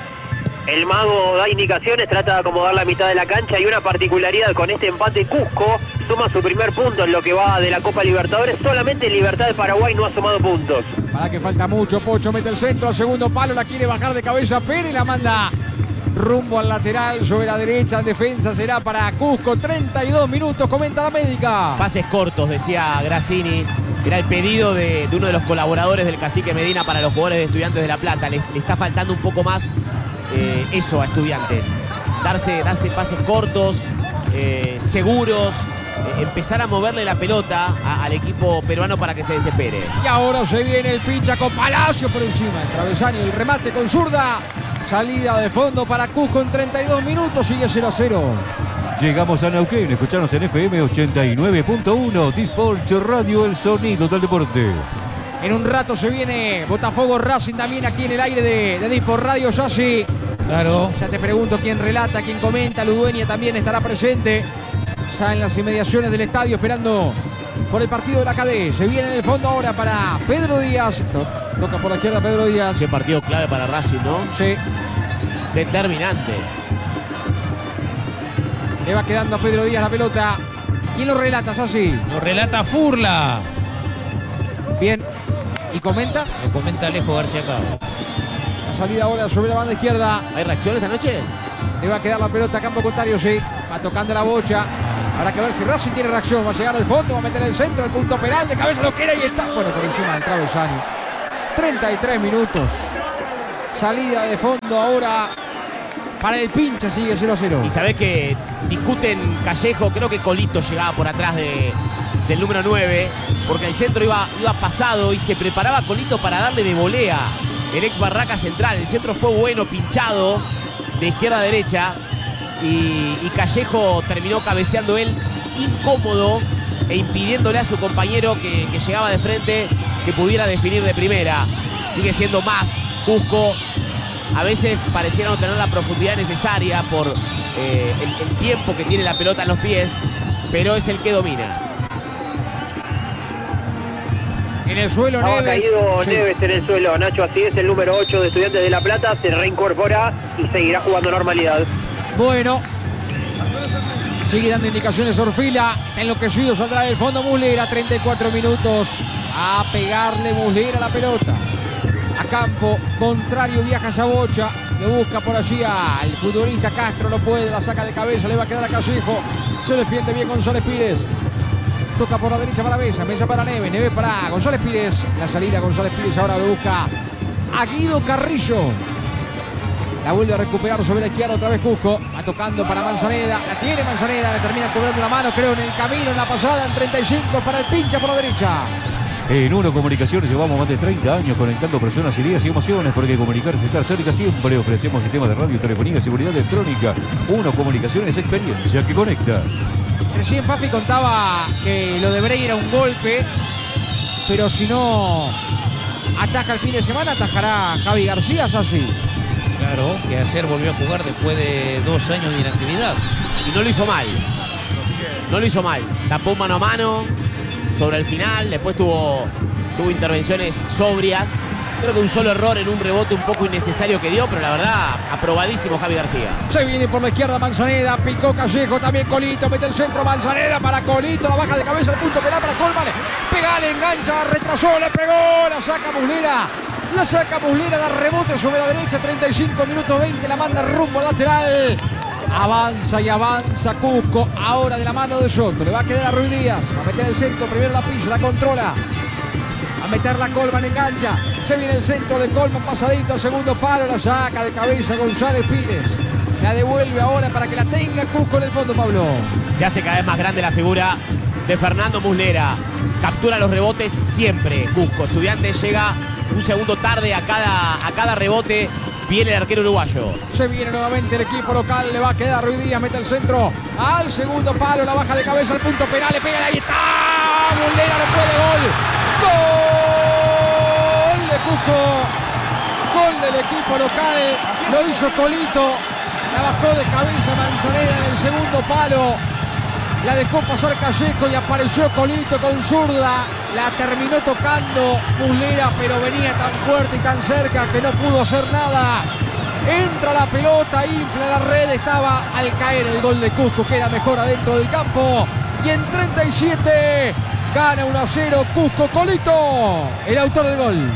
El mago da indicaciones, trata de acomodar la mitad de la cancha y una particularidad con este empate: Cusco suma su primer punto en lo que va de la Copa Libertadores. Solamente Libertad de Paraguay no ha sumado puntos. Para que falta mucho, Pocho mete el centro al segundo palo, la quiere bajar de cabeza Pérez, la manda rumbo al lateral sobre la derecha. En defensa será para Cusco. treinta y dos minutos, comenta la médica. Pases cortos, decía Grassini. Era el pedido de, de uno de los colaboradores del Cacique Medina para los jugadores de Estudiantes de La Plata. Le, le está faltando un poco más eh, eso a Estudiantes. Darse, darse pases cortos, eh, seguros, eh, empezar a moverle la pelota a, al equipo peruano para que se desespere. Y ahora se viene el pincha con Palacio por encima. El travesaño, el remate con zurda. Salida de fondo para Cusco en treinta y dos minutos. Sigue cero a cero. Llegamos a Neuquén, escuchanos en F M ochenta y nueve punto uno, Disports Radio, el sonido del deporte. En un rato se viene Botafogo Racing también aquí en el aire de, de Disport Radio, Yossi. Claro. Ya te pregunto quién relata, quién comenta. Ludueña también estará presente. Ya en las inmediaciones del estadio esperando por el partido de la K D. Se viene en el fondo ahora para Pedro Díaz. Toca por la izquierda Pedro Díaz. Qué partido clave para Racing, ¿no? Sí. Determinante. Le va quedando a Pedro Díaz la pelota. ¿Quién lo relata, Sassi? Lo relata Furla. Bien. ¿Y comenta? Lo comenta Alejo García Cabo. salida ahora sobre la banda izquierda. ¿Hay reacción esta noche? Le va a quedar la pelota a campo contrario, sí. Va tocando la bocha. Habrá que ver si Racing tiene reacción. Va a llegar al fondo, va a meter el centro, el punto penal. De cabeza lo quiere y está. Bueno, por encima del travesaño. treinta y tres minutos. Salida de fondo ahora para el Pincha. Sigue cero a cero. Y sabés que discuten Callejo. Creo que Colito llegaba por atrás de, del número nueve. Porque el centro iba, iba pasado y se preparaba Colito para darle de volea. El ex Barraca Central. El centro fue bueno, pinchado de izquierda a derecha. Y, y Callejo terminó cabeceando él incómodo e impidiéndole a su compañero que, que llegaba de frente que pudiera definir de primera. Sigue siendo más Cusco. A veces pareciera no tener la profundidad necesaria por eh, el, el tiempo que tiene la pelota en los pies, pero es el que domina. En el suelo, Ha Neves. caído Sí. Neves en el suelo, Nacho, así es, el número ocho de Estudiantes de La Plata, se reincorpora y seguirá jugando normalidad. Bueno. Sigue dando indicaciones Orfila. Enloquecido saldrá del fondo Muslera. treinta y cuatro minutos. A pegarle Muslera a la pelota. A campo contrario viaja Sabocha. Le busca por allí al futbolista Castro. No puede. La saca de cabeza. Le va a quedar a Callejo. Se defiende bien González Pires. Toca por la derecha para Mesa. Mesa para Neves. Neves para González Pires. La salida González Pires ahora lo busca a Guido Carrillo. La vuelve a recuperar sobre la izquierda otra vez Cusco. Va tocando para Manzaneda. La tiene Manzaneda. Le termina cobrando la mano, creo, en el camino, en la pasada, en treinta y cinco para el Pincha por la derecha. En Uno Comunicaciones llevamos más de treinta años conectando personas, ideas y emociones, porque comunicarse estar cerca siempre. Ofrecemos sistemas de radio, telefonía, seguridad electrónica. Uno Comunicaciones, experiencia que conecta. Recién Fafi contaba que lo de Brey era un golpe, pero si no ataja el fin de semana, atajará Javi García, ¿es así? Claro, que ayer volvió a jugar después de dos años de inactividad. Y no lo hizo mal. No lo hizo mal. Tapó mano a mano sobre el final. Después tuvo, tuvo intervenciones sobrias. Creo que un solo error en un rebote un poco innecesario que dio, pero la verdad, aprobadísimo Javi García. Se viene por la izquierda Manzaneda, picó Callejo, también Colito, mete el centro Manzaneda para Colito, la baja de cabeza, el punto penal para Colman. Pegale, engancha, retrasó, le pegó, la saca Muslera. La saca Muslera, da rebote sobre la derecha, treinta y cinco minutos veinte, la manda rumbo al lateral. Avanza y avanza Cusco, ahora de la mano de Soto. Le va a quedar a Ruiz Díaz, va a meter el centro, primero la pisa, la controla. A meterla Colman, engancha. Se viene el centro de Colman, pasadito al segundo palo, la saca de cabeza González Pires. La devuelve ahora para que la tenga Cusco en el fondo, Pablo. Se hace cada vez más grande la figura de Fernando Muslera. Captura los rebotes siempre Cusco. Estudiantes llega un segundo tarde a cada, a cada rebote. Viene el arquero uruguayo. Se viene nuevamente el equipo local. Le va a quedar Ruiz Díaz. Mete el centro al segundo palo. La baja de cabeza al punto penal. Le pega. Ahí está. Muslera le puede. Gol. Gol de Cusco. Gol del equipo local. Lo hizo Colito. La bajó de cabeza Manzaneda en el segundo palo. La dejó pasar Callejo y apareció Colito con zurda. La terminó tocando Muslera, pero venía tan fuerte y tan cerca que no pudo hacer nada. Entra la pelota, infla la red. Estaba al caer el gol de Cusco, que era mejor adentro del campo. Y en treinta y siete gana uno a cero Cusco. Colito, el autor del gol.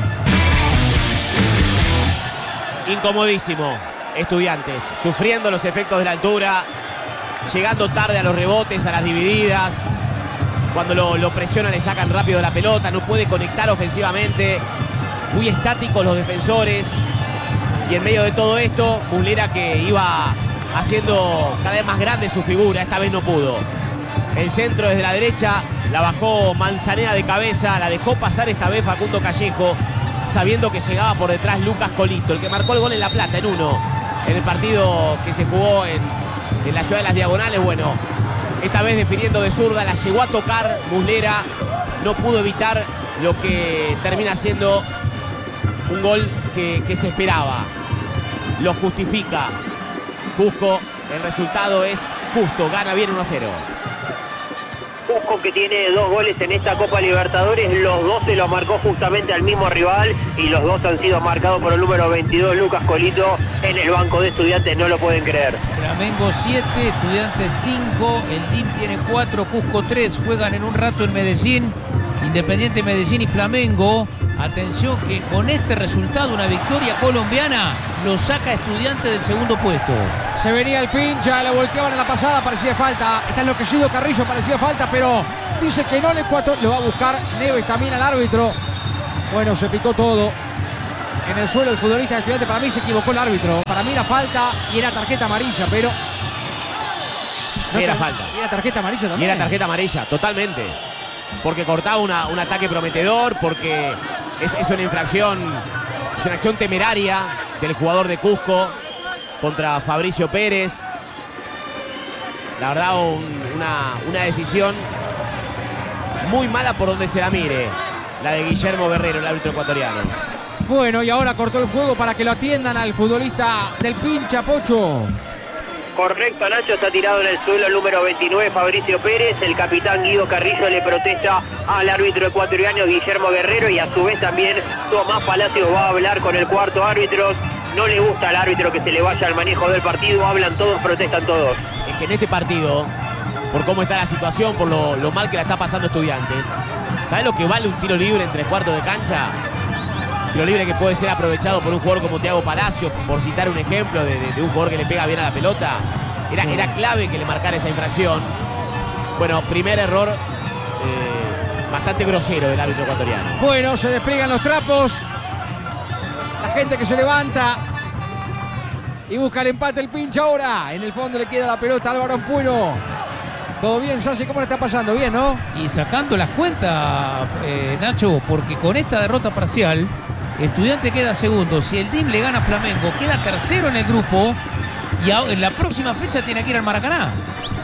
Incomodísimo. Estudiantes sufriendo los efectos de la altura. Llegando tarde a los rebotes, a las divididas. Cuando lo, lo presionan le sacan rápido la pelota. No puede conectar ofensivamente. Muy estáticos los defensores. Y en medio de todo esto, Muslera, que iba haciendo cada vez más grande su figura, esta vez no pudo. El centro desde la derecha, la bajó Manzaneda de cabeza. La dejó pasar esta vez Facundo Callejo, sabiendo que llegaba por detrás Lucas Colito, el que marcó el gol en La Plata, en uno. En el partido que se jugó en... en la ciudad de las Diagonales. Bueno, esta vez definiendo de zurda, la llegó a tocar Muslera, no pudo evitar lo que termina siendo un gol que, que se esperaba. Lo justifica Cusco, el resultado es justo, gana bien uno a cero. Cusco, que tiene dos goles en esta Copa Libertadores, los dos se los marcó justamente al mismo rival y los dos han sido marcados por el número veintidós, Lucas Colito, en el banco de Estudiantes, no lo pueden creer. Flamengo siete, Estudiantes cinco, el D I M tiene cuatro, Cusco tres, juegan en un rato en Medellín, Independiente Medellín y Flamengo. Atención que con este resultado, una victoria colombiana lo saca a Estudiantes del segundo puesto. Se venía el pincha, le volteaban en la pasada, parecía falta. Está enloquecido Carrillo, parecía falta, pero dice que no el Ecuador. Lo va a buscar Neves también al árbitro. Bueno, se picó todo. En el suelo el futbolista de Estudiantes. Para mí se equivocó el árbitro. Para mí era falta y era tarjeta amarilla, pero... Sí, era falta. Y era tarjeta amarilla también. Y era tarjeta amarilla, totalmente. Porque cortaba una, un ataque prometedor, porque es, es una infracción, es una acción temeraria del jugador de Cusco contra Fabricio Pérez. La verdad, un, una, una decisión muy mala por donde se la mire, la de Guillermo Guerrero, el árbitro ecuatoriano. Bueno, y ahora cortó el juego para que lo atiendan al futbolista del pincha, Pocho. Correcto, Nacho, está tirado en el suelo el número veintinueve, Fabricio Pérez. El capitán Guido Carrillo le protesta al árbitro ecuatoriano Guillermo Guerrero, y a su vez también Tomás Palacios va a hablar con el cuarto árbitro. No le gusta al árbitro que se le vaya al manejo del partido, hablan todos, protestan todos. Es que en este partido, por cómo está la situación, por lo, lo mal que la está pasando Estudiantes, ¿sabes lo que vale un tiro libre en tres cuartos de cancha? Tiro libre que puede ser aprovechado por un jugador como Thiago Palacios, por citar un ejemplo de, de, de un jugador que le pega bien a la pelota. Era, era clave que le marcara esa infracción. Bueno, primer error eh, bastante grosero del árbitro ecuatoriano. Bueno, se despliegan los trapos. La gente que se levanta y busca el empate el pincha ahora. En el fondo le queda la pelota a Álvaro Ampuero. ¿Todo bien, Sassi? ¿Cómo le está pasando? Bien, ¿no? Y sacando las cuentas, eh, Nacho, porque con esta derrota parcial, Estudiante queda segundo. Si el D I M le gana a Flamengo, queda tercero en el grupo. Y en la próxima fecha tiene que ir al Maracaná.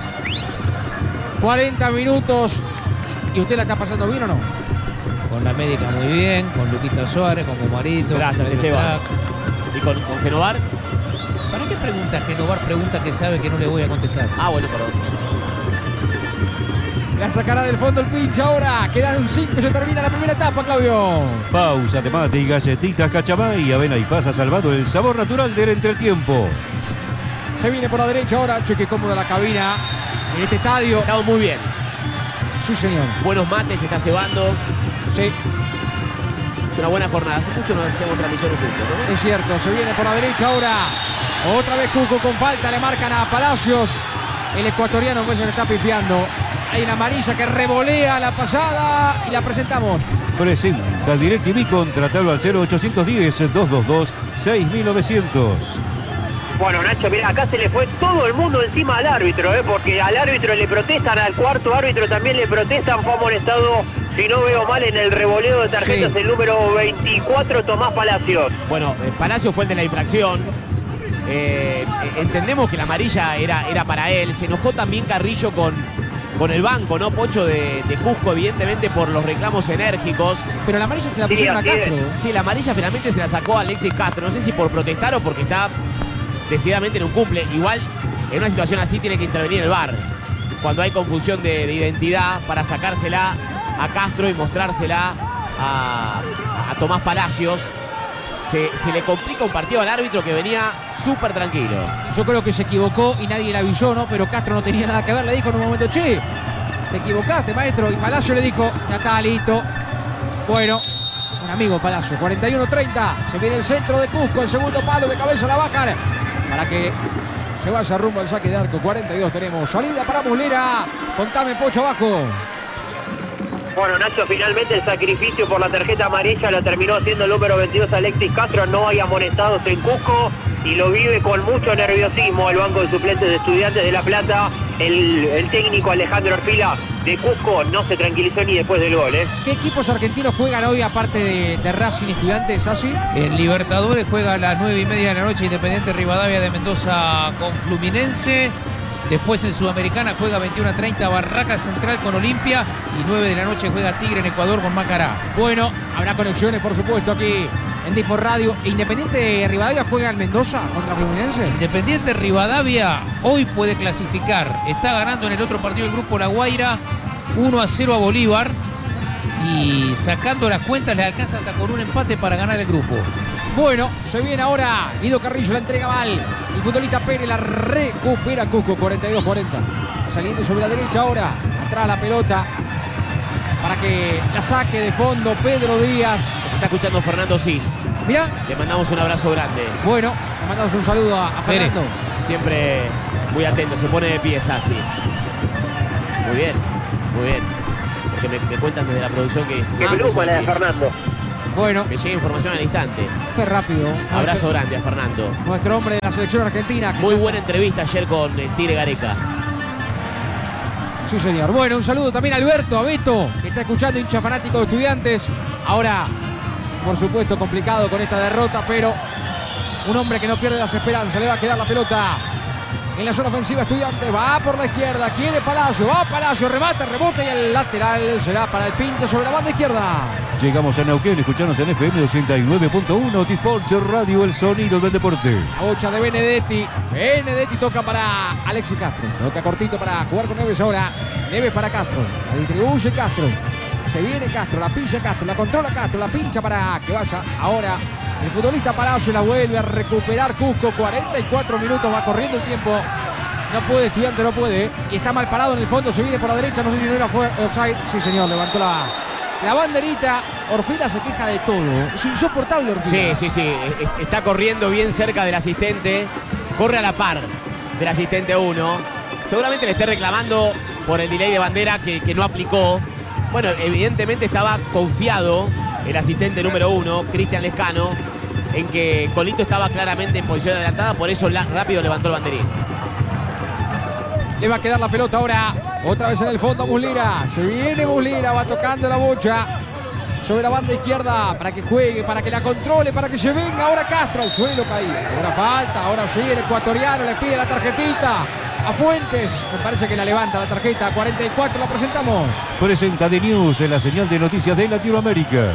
cuarenta minutos. ¿Y usted la está pasando bien o no? Con la médica muy bien, con Luquita Suárez, con Gomarito. Gracias, con Esteban. ¿Y con, con Genovar? ¿Para qué pregunta Genovar? Pregunta que sabe que no le voy a contestar. Ah, bueno, perdón. La sacará del fondo el pincha ahora. Quedan cinco, se termina la primera etapa, Claudio. Pausa, temate y galletitas Cachamay, avena y pasa salvando el sabor natural del entretiempo. Se viene por la derecha ahora. Cheque cómoda la cabina en este estadio. Estado muy bien. Sí, señor. Buenos mates, se está cebando. Sí. Es una buena jornada. Hace mucho no hacemos transmisiones juntos, ¿no? Es cierto, se viene por la derecha ahora. Otra vez Cuco con falta, le marcan a Palacios. El ecuatoriano pues se le está pifiando. Hay una amarilla que revolea la pasada y la presentamos. Presenta DirecTV, contratalo al cero ochocientos diez, doscientos veintidós, seis mil novecientos. Bueno, Nacho, mira, acá se le fue todo el mundo encima al árbitro, ¿eh? Porque al árbitro le protestan, al cuarto árbitro también le protestan. Fue amonestado, si no veo mal, en el revoleo de tarjetas, sí, el número veinticuatro, Tomás Palacios. Bueno, eh, Palacios fue el de la infracción. Eh, entendemos que la amarilla era, era para él. Se enojó también Carrillo con, con el banco, ¿no, Pocho? De, de Cusco, evidentemente por los reclamos enérgicos. Pero la amarilla se la pusieron sí, a Castro. Es. Sí, la amarilla finalmente se la sacó a Alexis Castro. No sé si por protestar o porque está decididamente en un cumple. Igual, en una situación así tiene que intervenir el V A R. Cuando hay confusión de, de identidad, para sacársela a Castro y mostrársela a, a Tomás Palacios. Se, se le complica un partido al árbitro que venía súper tranquilo. Yo creo que se equivocó y nadie le avisó, ¿no? Pero Castro no tenía nada que ver. Le dijo en un momento, che, te equivocaste, maestro. Y Palacio le dijo, ya está, listo. Bueno, un amigo Palacio. cuarenta y uno treinta. Se viene el centro de Cusco. El segundo palo de cabeza la bajan para que se vaya rumbo al saque de arco. cuarenta y dos tenemos. Salida para Muslera. Contame, Pocho, abajo. Bueno, Nacho, finalmente el sacrificio por la tarjeta amarilla lo terminó haciendo el número veintidós, Alexis Castro. No hay amonestados en Cusco y lo vive con mucho nerviosismo el banco de suplentes de Estudiantes de La Plata. El, el técnico Alejandro Orfila de Cusco no se tranquilizó ni después del gol, ¿eh? ¿Qué equipos argentinos juegan hoy aparte de, de Racing y Estudiantes, así? En Libertadores juega a las nueve y media de la noche Independiente Rivadavia de Mendoza con Fluminense. Después en Sudamericana juega veintiuno a treinta Barraca Central con Olimpia y nueve de la noche juega Tigre en Ecuador con Macará. Bueno, habrá conexiones por supuesto aquí en Dispo Radio. Independiente Rivadavia juega en Mendoza contra Fluminense. Independiente Rivadavia hoy puede clasificar. Está ganando en el otro partido del grupo La Guaira uno a cero a Bolívar. Y sacando las cuentas le alcanza hasta con un empate para ganar el grupo. Bueno, se viene ahora Guido Carrillo, la entrega mal. El futbolista Pérez la recupera Cusco, cuarenta y dos cuarenta. Saliendo sobre la derecha ahora. Atrás la pelota para que la saque de fondo Pedro Díaz. Es está escuchando Fernando Cis. Mirá. Le mandamos un abrazo grande. Bueno, le mandamos un saludo a, a Fernando. Siempre muy atento, se pone de pie así. Muy bien, muy bien. Porque me, me cuentan desde la producción que... Qué peluca la de Fernando. Bueno. Me llega información al instante. Qué rápido. Abrazo nuestro, grande a Fernando. Nuestro hombre de la selección argentina. Muy buena entrevista ayer con el Tigre Gareca. Sí, señor. Bueno, un saludo también a Alberto, a Beto, que está escuchando, hincha fanático de Estudiantes. Ahora, por supuesto, complicado con esta derrota, pero un hombre que no pierde las esperanzas. Le va a quedar la pelota en la zona ofensiva. Estudiantes va por la izquierda, quiere Palacio, va Palacio, remata, rebota y el lateral será para el Pinto sobre la banda izquierda. Llegamos a Neuquén, escuchanos en F M ochenta y nueve punto uno, Dispolch Radio, el sonido del deporte. La bocha de Benedetti. Benedetti toca para Alexis Castro. Toca cortito para jugar con Neves ahora. Neves para Castro. La distribuye Castro. Se viene Castro, la pincha Castro, la controla Castro, la pincha para que vaya ahora el futbolista Palacio, la vuelve a recuperar Cusco. cuarenta y cuatro minutos, va corriendo el tiempo. No puede, Estudiante no puede. Y está mal parado en el fondo, se viene por la derecha. No sé si no era offside. Sí, señor, levantó la... La banderita. Orfila se queja de todo. Es insoportable, Orfila. Sí, sí, sí. Está corriendo bien cerca del asistente. Corre a la par del asistente uno. Seguramente le esté reclamando por el delay de bandera que, que no aplicó. Bueno, evidentemente estaba confiado el asistente número uno, Cristian Lescano, en que Colito estaba claramente en posición adelantada. Por eso la, rápido levantó el banderín. Le va a quedar la pelota ahora. Otra vez en el fondo Muslera. Se viene Muslera, va tocando la bocha sobre la banda izquierda para que juegue, para que la controle, para que se venga. Ahora Castro al suelo caído. Ahora falta, ahora sí el ecuatoriano le pide la tarjetita a Fuentes. Me parece que la levanta la tarjeta. cuarenta y cuatro la presentamos. Presenta de News en la señal de noticias de Latinoamérica.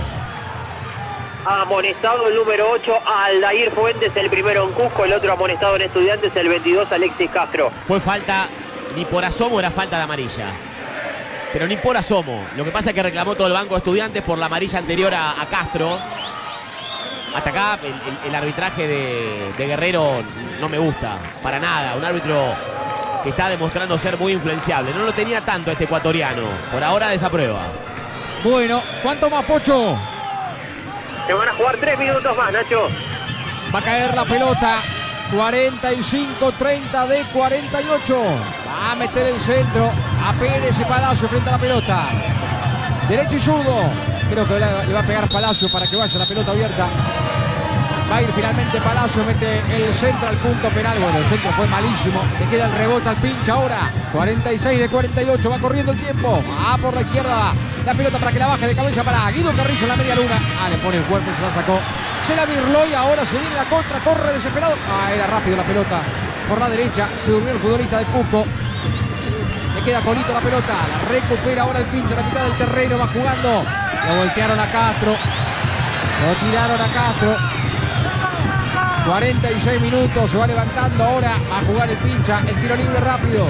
Amonestado el número ocho, Aldair Fuentes, el primero en Cusco, el otro amonestado en Estudiantes, el veintidós, Alexis Castro. Fue falta, ni por asomo era falta de amarilla. Pero ni por asomo. Lo que pasa es que reclamó todo el banco de Estudiantes por la amarilla anterior a, a Castro. Hasta acá el, el, el arbitraje de, de Guerrero no me gusta, para nada. Un árbitro que está demostrando ser muy influenciable. No lo tenía tanto este ecuatoriano. Por ahora desaprueba. Bueno, ¿cuánto más, Pocho? Se van a jugar tres minutos más, Nacho. Va a caer la pelota. cuarenta y cinco treinta de cuarenta y ocho. Va a meter el centro a Pérez y Palacio frente a la pelota. Derecho y zurdo. Creo que le va a pegar Palacio para que vaya la pelota abierta. Va a ir finalmente Palacio, mete el centro al punto penal. Bueno, el centro fue malísimo. Le queda el rebote al pinche ahora. cuarenta y seis de cuarenta y ocho. Va corriendo el tiempo. Va por la izquierda. La pelota para que la baje de cabeza para Guido Carrillo en la media luna. Ah, le pone el cuerpo y se la sacó. Se la virló y ahora se viene la contra. Corre desesperado. Ah, era rápido la pelota. Por la derecha. Se durmió el futbolista de Cusco. Le queda Colito la pelota. La recupera ahora el pinche a la mitad del terreno. Va jugando. Lo voltearon a Castro. Lo tiraron a Castro. cuarenta y seis minutos, se va levantando ahora a jugar el pincha, el tiro libre rápido.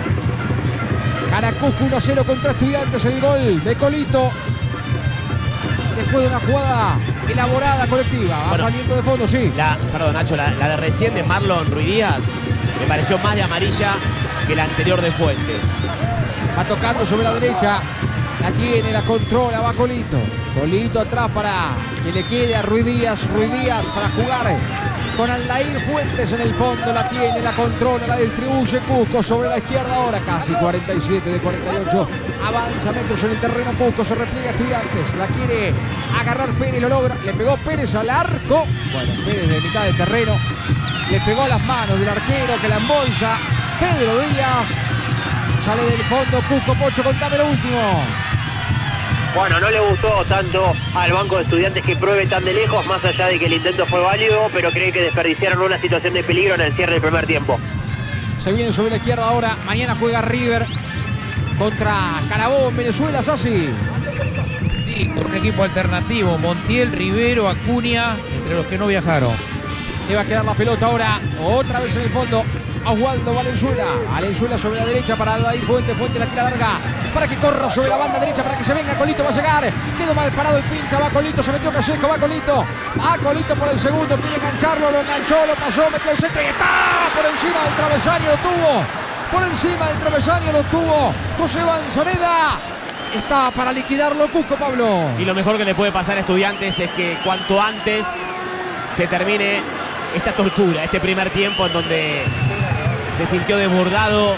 Gana Cusco uno a cero contra Estudiantes, el gol de Colito. Después de una jugada elaborada colectiva, va bueno, saliendo de fondo, sí. La, perdón, Nacho, la, la de recién de Marlon Ruiz Díaz me pareció más de amarilla que la anterior de Fuentes. Va tocando sobre la derecha, la tiene, la controla, va Colito. Colito atrás para que le quede a Ruiz Díaz, Ruiz Díaz para jugar con Aldair Fuentes en el fondo, la tiene, la controla, la distribuye Cusco sobre la izquierda ahora, casi cuarenta y siete de cuarenta y ocho, avanza metros en el terreno Cusco, se repliega Estudiantes, la quiere agarrar Pérez, lo logra, le pegó Pérez al arco, bueno, Pérez de mitad de terreno, le pegó a las manos del arquero que la embolsa, Pedro Díaz, sale del fondo Cusco. Pocho, contame lo último. Bueno, no le gustó tanto al banco de Estudiantes que pruebe tan de lejos, más allá de que el intento fue válido, pero cree que desperdiciaron una situación de peligro en el cierre del primer tiempo. Se viene sobre la izquierda ahora, mañana juega River contra Carabobo en Venezuela, Sassi. Sí, con un equipo alternativo, Montiel, Rivero, Acuña, entre los que no viajaron. Le va a quedar la pelota ahora, otra vez en el fondo, a Oswaldo Valenzuela. Valenzuela sobre la derecha para Aldair Fuentes. Fuentes la tira larga para que corra sobre la banda derecha para que se venga. Colito va a llegar. Quedó mal parado el pincha. Va Colito, se metió Callejo. Va Colito. Va Colito por el segundo. Quiere engancharlo. Lo enganchó, lo pasó, metió el centro y está por encima del travesaño. Lo tuvo. Por encima del travesaño lo tuvo José Manzaneda. está para liquidarlo Cusco, Pablo. Y lo mejor que le puede pasar a Estudiantes es que cuanto antes se termine esta tortura, este primer tiempo en donde se sintió desbordado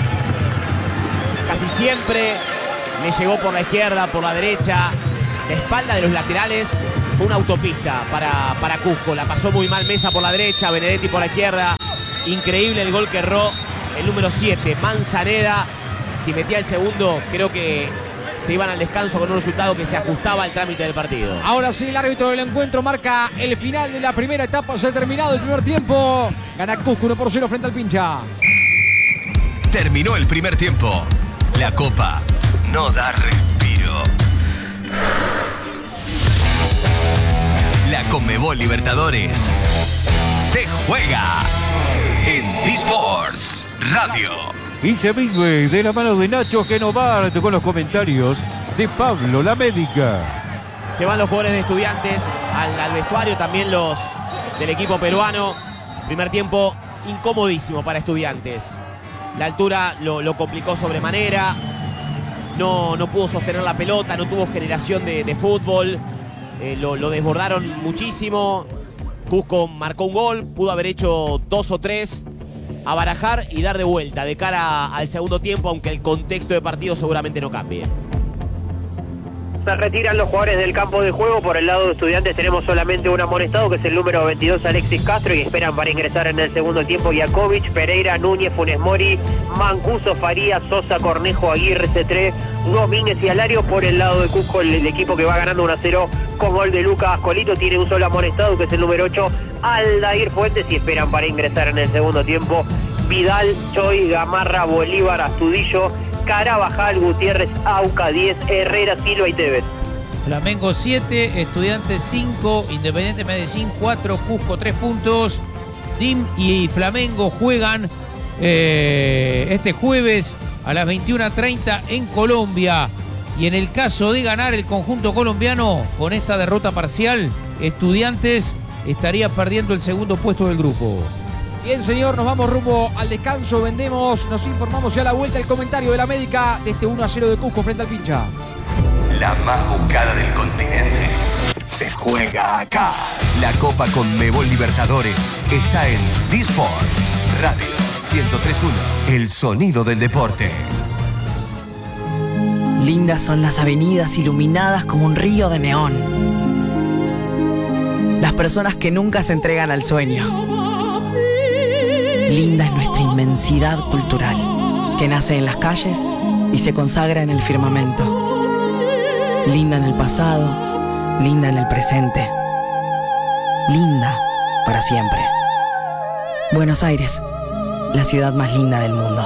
casi siempre, le llegó por la izquierda, por la derecha, la espalda de los laterales fue una autopista para, para Cusco, la pasó muy mal Mesa por la derecha, Benedetti por la izquierda, increíble el gol que erró el número siete, Manzaneda. Si metía el segundo, creo que se iban al descanso con un resultado que se ajustaba al trámite del partido. Ahora sí, el árbitro del encuentro marca el final de la primera etapa. Se ha terminado el primer tiempo. Gana Cusco uno por cero frente al Pincha. Terminó el primer tiempo. La Copa no da respiro. La Conmebol Libertadores se juega en D-Sports Radio. Y se vive de la mano de Nacho Genovart con los comentarios de Pablo La Médica. Se van los jugadores de Estudiantes al, al vestuario, también los del equipo peruano. Primer tiempo incomodísimo para Estudiantes. La altura lo, lo complicó sobremanera. No, no pudo sostener la pelota, no tuvo generación de, de fútbol. Eh, lo, lo desbordaron muchísimo. Cusco marcó un gol, pudo haber hecho dos o tres. A barajar y dar de vuelta de cara al segundo tiempo, aunque el contexto de partido seguramente no cambie. Se retiran los jugadores del campo de juego. Por el lado de Estudiantes tenemos solamente un amonestado, que es el número veintidós, Alexis Castro, y esperan para ingresar en el segundo tiempo Jakovic, Pereira, Núñez, Funes Mori, Mancuso, Farías, Sosa, Cornejo, Aguirre, C tres, Domínguez y Alario. Por el lado de Cusco, el, el equipo que va ganando uno a cero con gol de Lucas Colito, tiene un solo amonestado, que es el número ocho, Aldair Fuentes, y esperan para ingresar en el segundo tiempo Vidal, Choi, Gamarra, Bolívar, Astudillo, Carabajal, Gutiérrez, Auca diez, Herrera, Silva y Tevez. Flamengo siete, Estudiantes cinco, Independiente Medellín cuatro, Cusco tres puntos. D I M y Flamengo juegan eh, este jueves a las veintiuna treinta en Colombia. Y en el caso de ganar el conjunto colombiano con esta derrota parcial, Estudiantes estaría perdiendo el segundo puesto del grupo. Bien, señor, nos vamos rumbo al descanso. Vendemos, nos informamos ya a la vuelta el comentario de La Médica de este uno a cero de Cusco frente al Pincha. La más buscada del continente se juega acá. La Copa Conmebol Libertadores está en D-Sports Radio ciento tres punto uno. El sonido del deporte. Lindas son las avenidas iluminadas como un río de neón. Las personas que nunca se entregan al sueño. Linda es nuestra inmensidad cultural, que nace en las calles y se consagra en el firmamento. Linda en el pasado, linda en el presente. Linda para siempre. Buenos Aires, la ciudad más linda del mundo.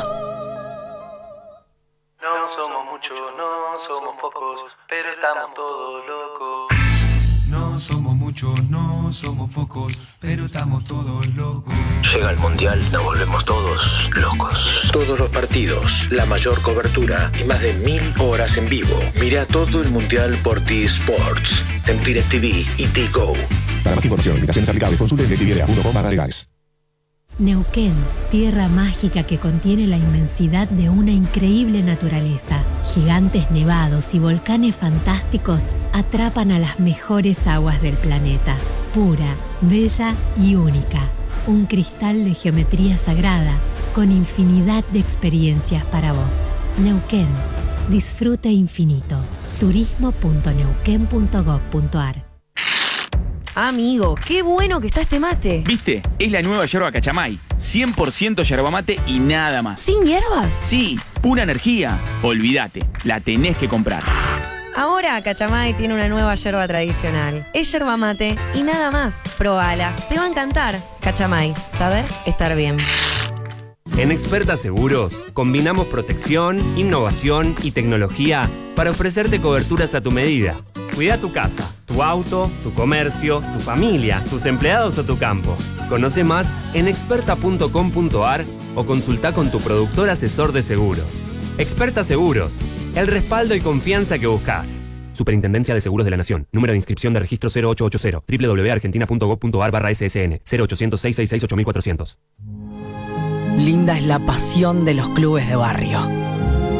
No somos muchos, no somos pocos, pero estamos todos locos. No somos muchos, no somos pocos, pero estamos todos locos. Llega el Mundial, nos volvemos todos locos. Todos los partidos, la mayor cobertura y más de mil horas en vivo. Mira todo el Mundial por D-Sports, en DirecTV y D-Go. Para más información, invitaciones aplicables, consulte en directv punto com barra legales. Neuquén, tierra mágica que contiene la inmensidad de una increíble naturaleza. Gigantes nevados y volcanes fantásticos atrapan a las mejores aguas del planeta. Pura, bella y única. Un cristal de geometría sagrada con infinidad de experiencias para vos. Neuquén, disfrute infinito. turismo punto neuquén punto gob punto ar. Amigo, qué bueno que está este mate. ¿Viste? Es la nueva yerba Cachamay. cien por ciento yerba mate y nada más. ¿Sin hierbas? Sí, pura energía. Olvídate, la tenés que comprar. Ahora Cachamay tiene una nueva yerba tradicional. Es yerba mate y nada más. Probala, te va a encantar. Cachamay, saber estar bien. En Experta Seguros combinamos protección, innovación y tecnología para ofrecerte coberturas a tu medida. Cuida tu casa, tu auto, tu comercio, tu familia, tus empleados o tu campo. Conoce más en experta punto com punto ar o consulta con tu productor asesor de seguros. Experta Seguros, el respaldo y confianza que buscas. Superintendencia de Seguros de la Nación. Número de inscripción de registro cero ocho ocho cero. doble u doble u doble u punto argentina punto gob punto ar barra ese ese ene. cero ochocientos, seiscientos sesenta y seis, ocho mil cuatrocientos. Linda es la pasión de los clubes de barrio.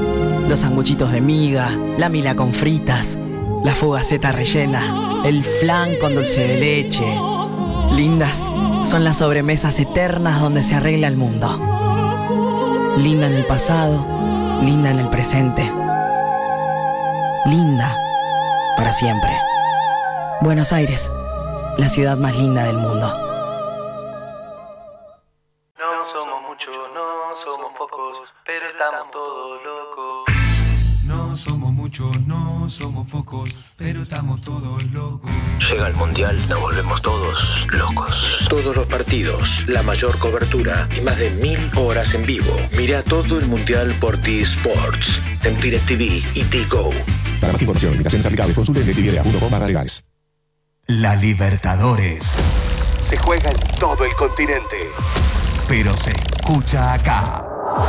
los sanguchitos de miga, la mila con fritas, la fugaceta rellena, el flan con dulce de leche. Lindas son las sobremesas eternas donde se arregla el mundo. Linda en el pasado, linda en el presente. Linda para siempre. Buenos Aires, la ciudad más linda del mundo. No somos muchos, no somos pocos, pero estamos todos locos. No somos muchos, no somos pocos, pero estamos todos locos. Llega el Mundial, nos volvemos todos locos. Todos los partidos, la mayor cobertura y más de mil horas en vivo. Mira todo el Mundial por T-Sports, en DirecTV y T-Go. Para más información y limitaciones aplicables, consulte en directv punto com barra legales. La Libertadores se juega en todo el continente, pero se escucha acá.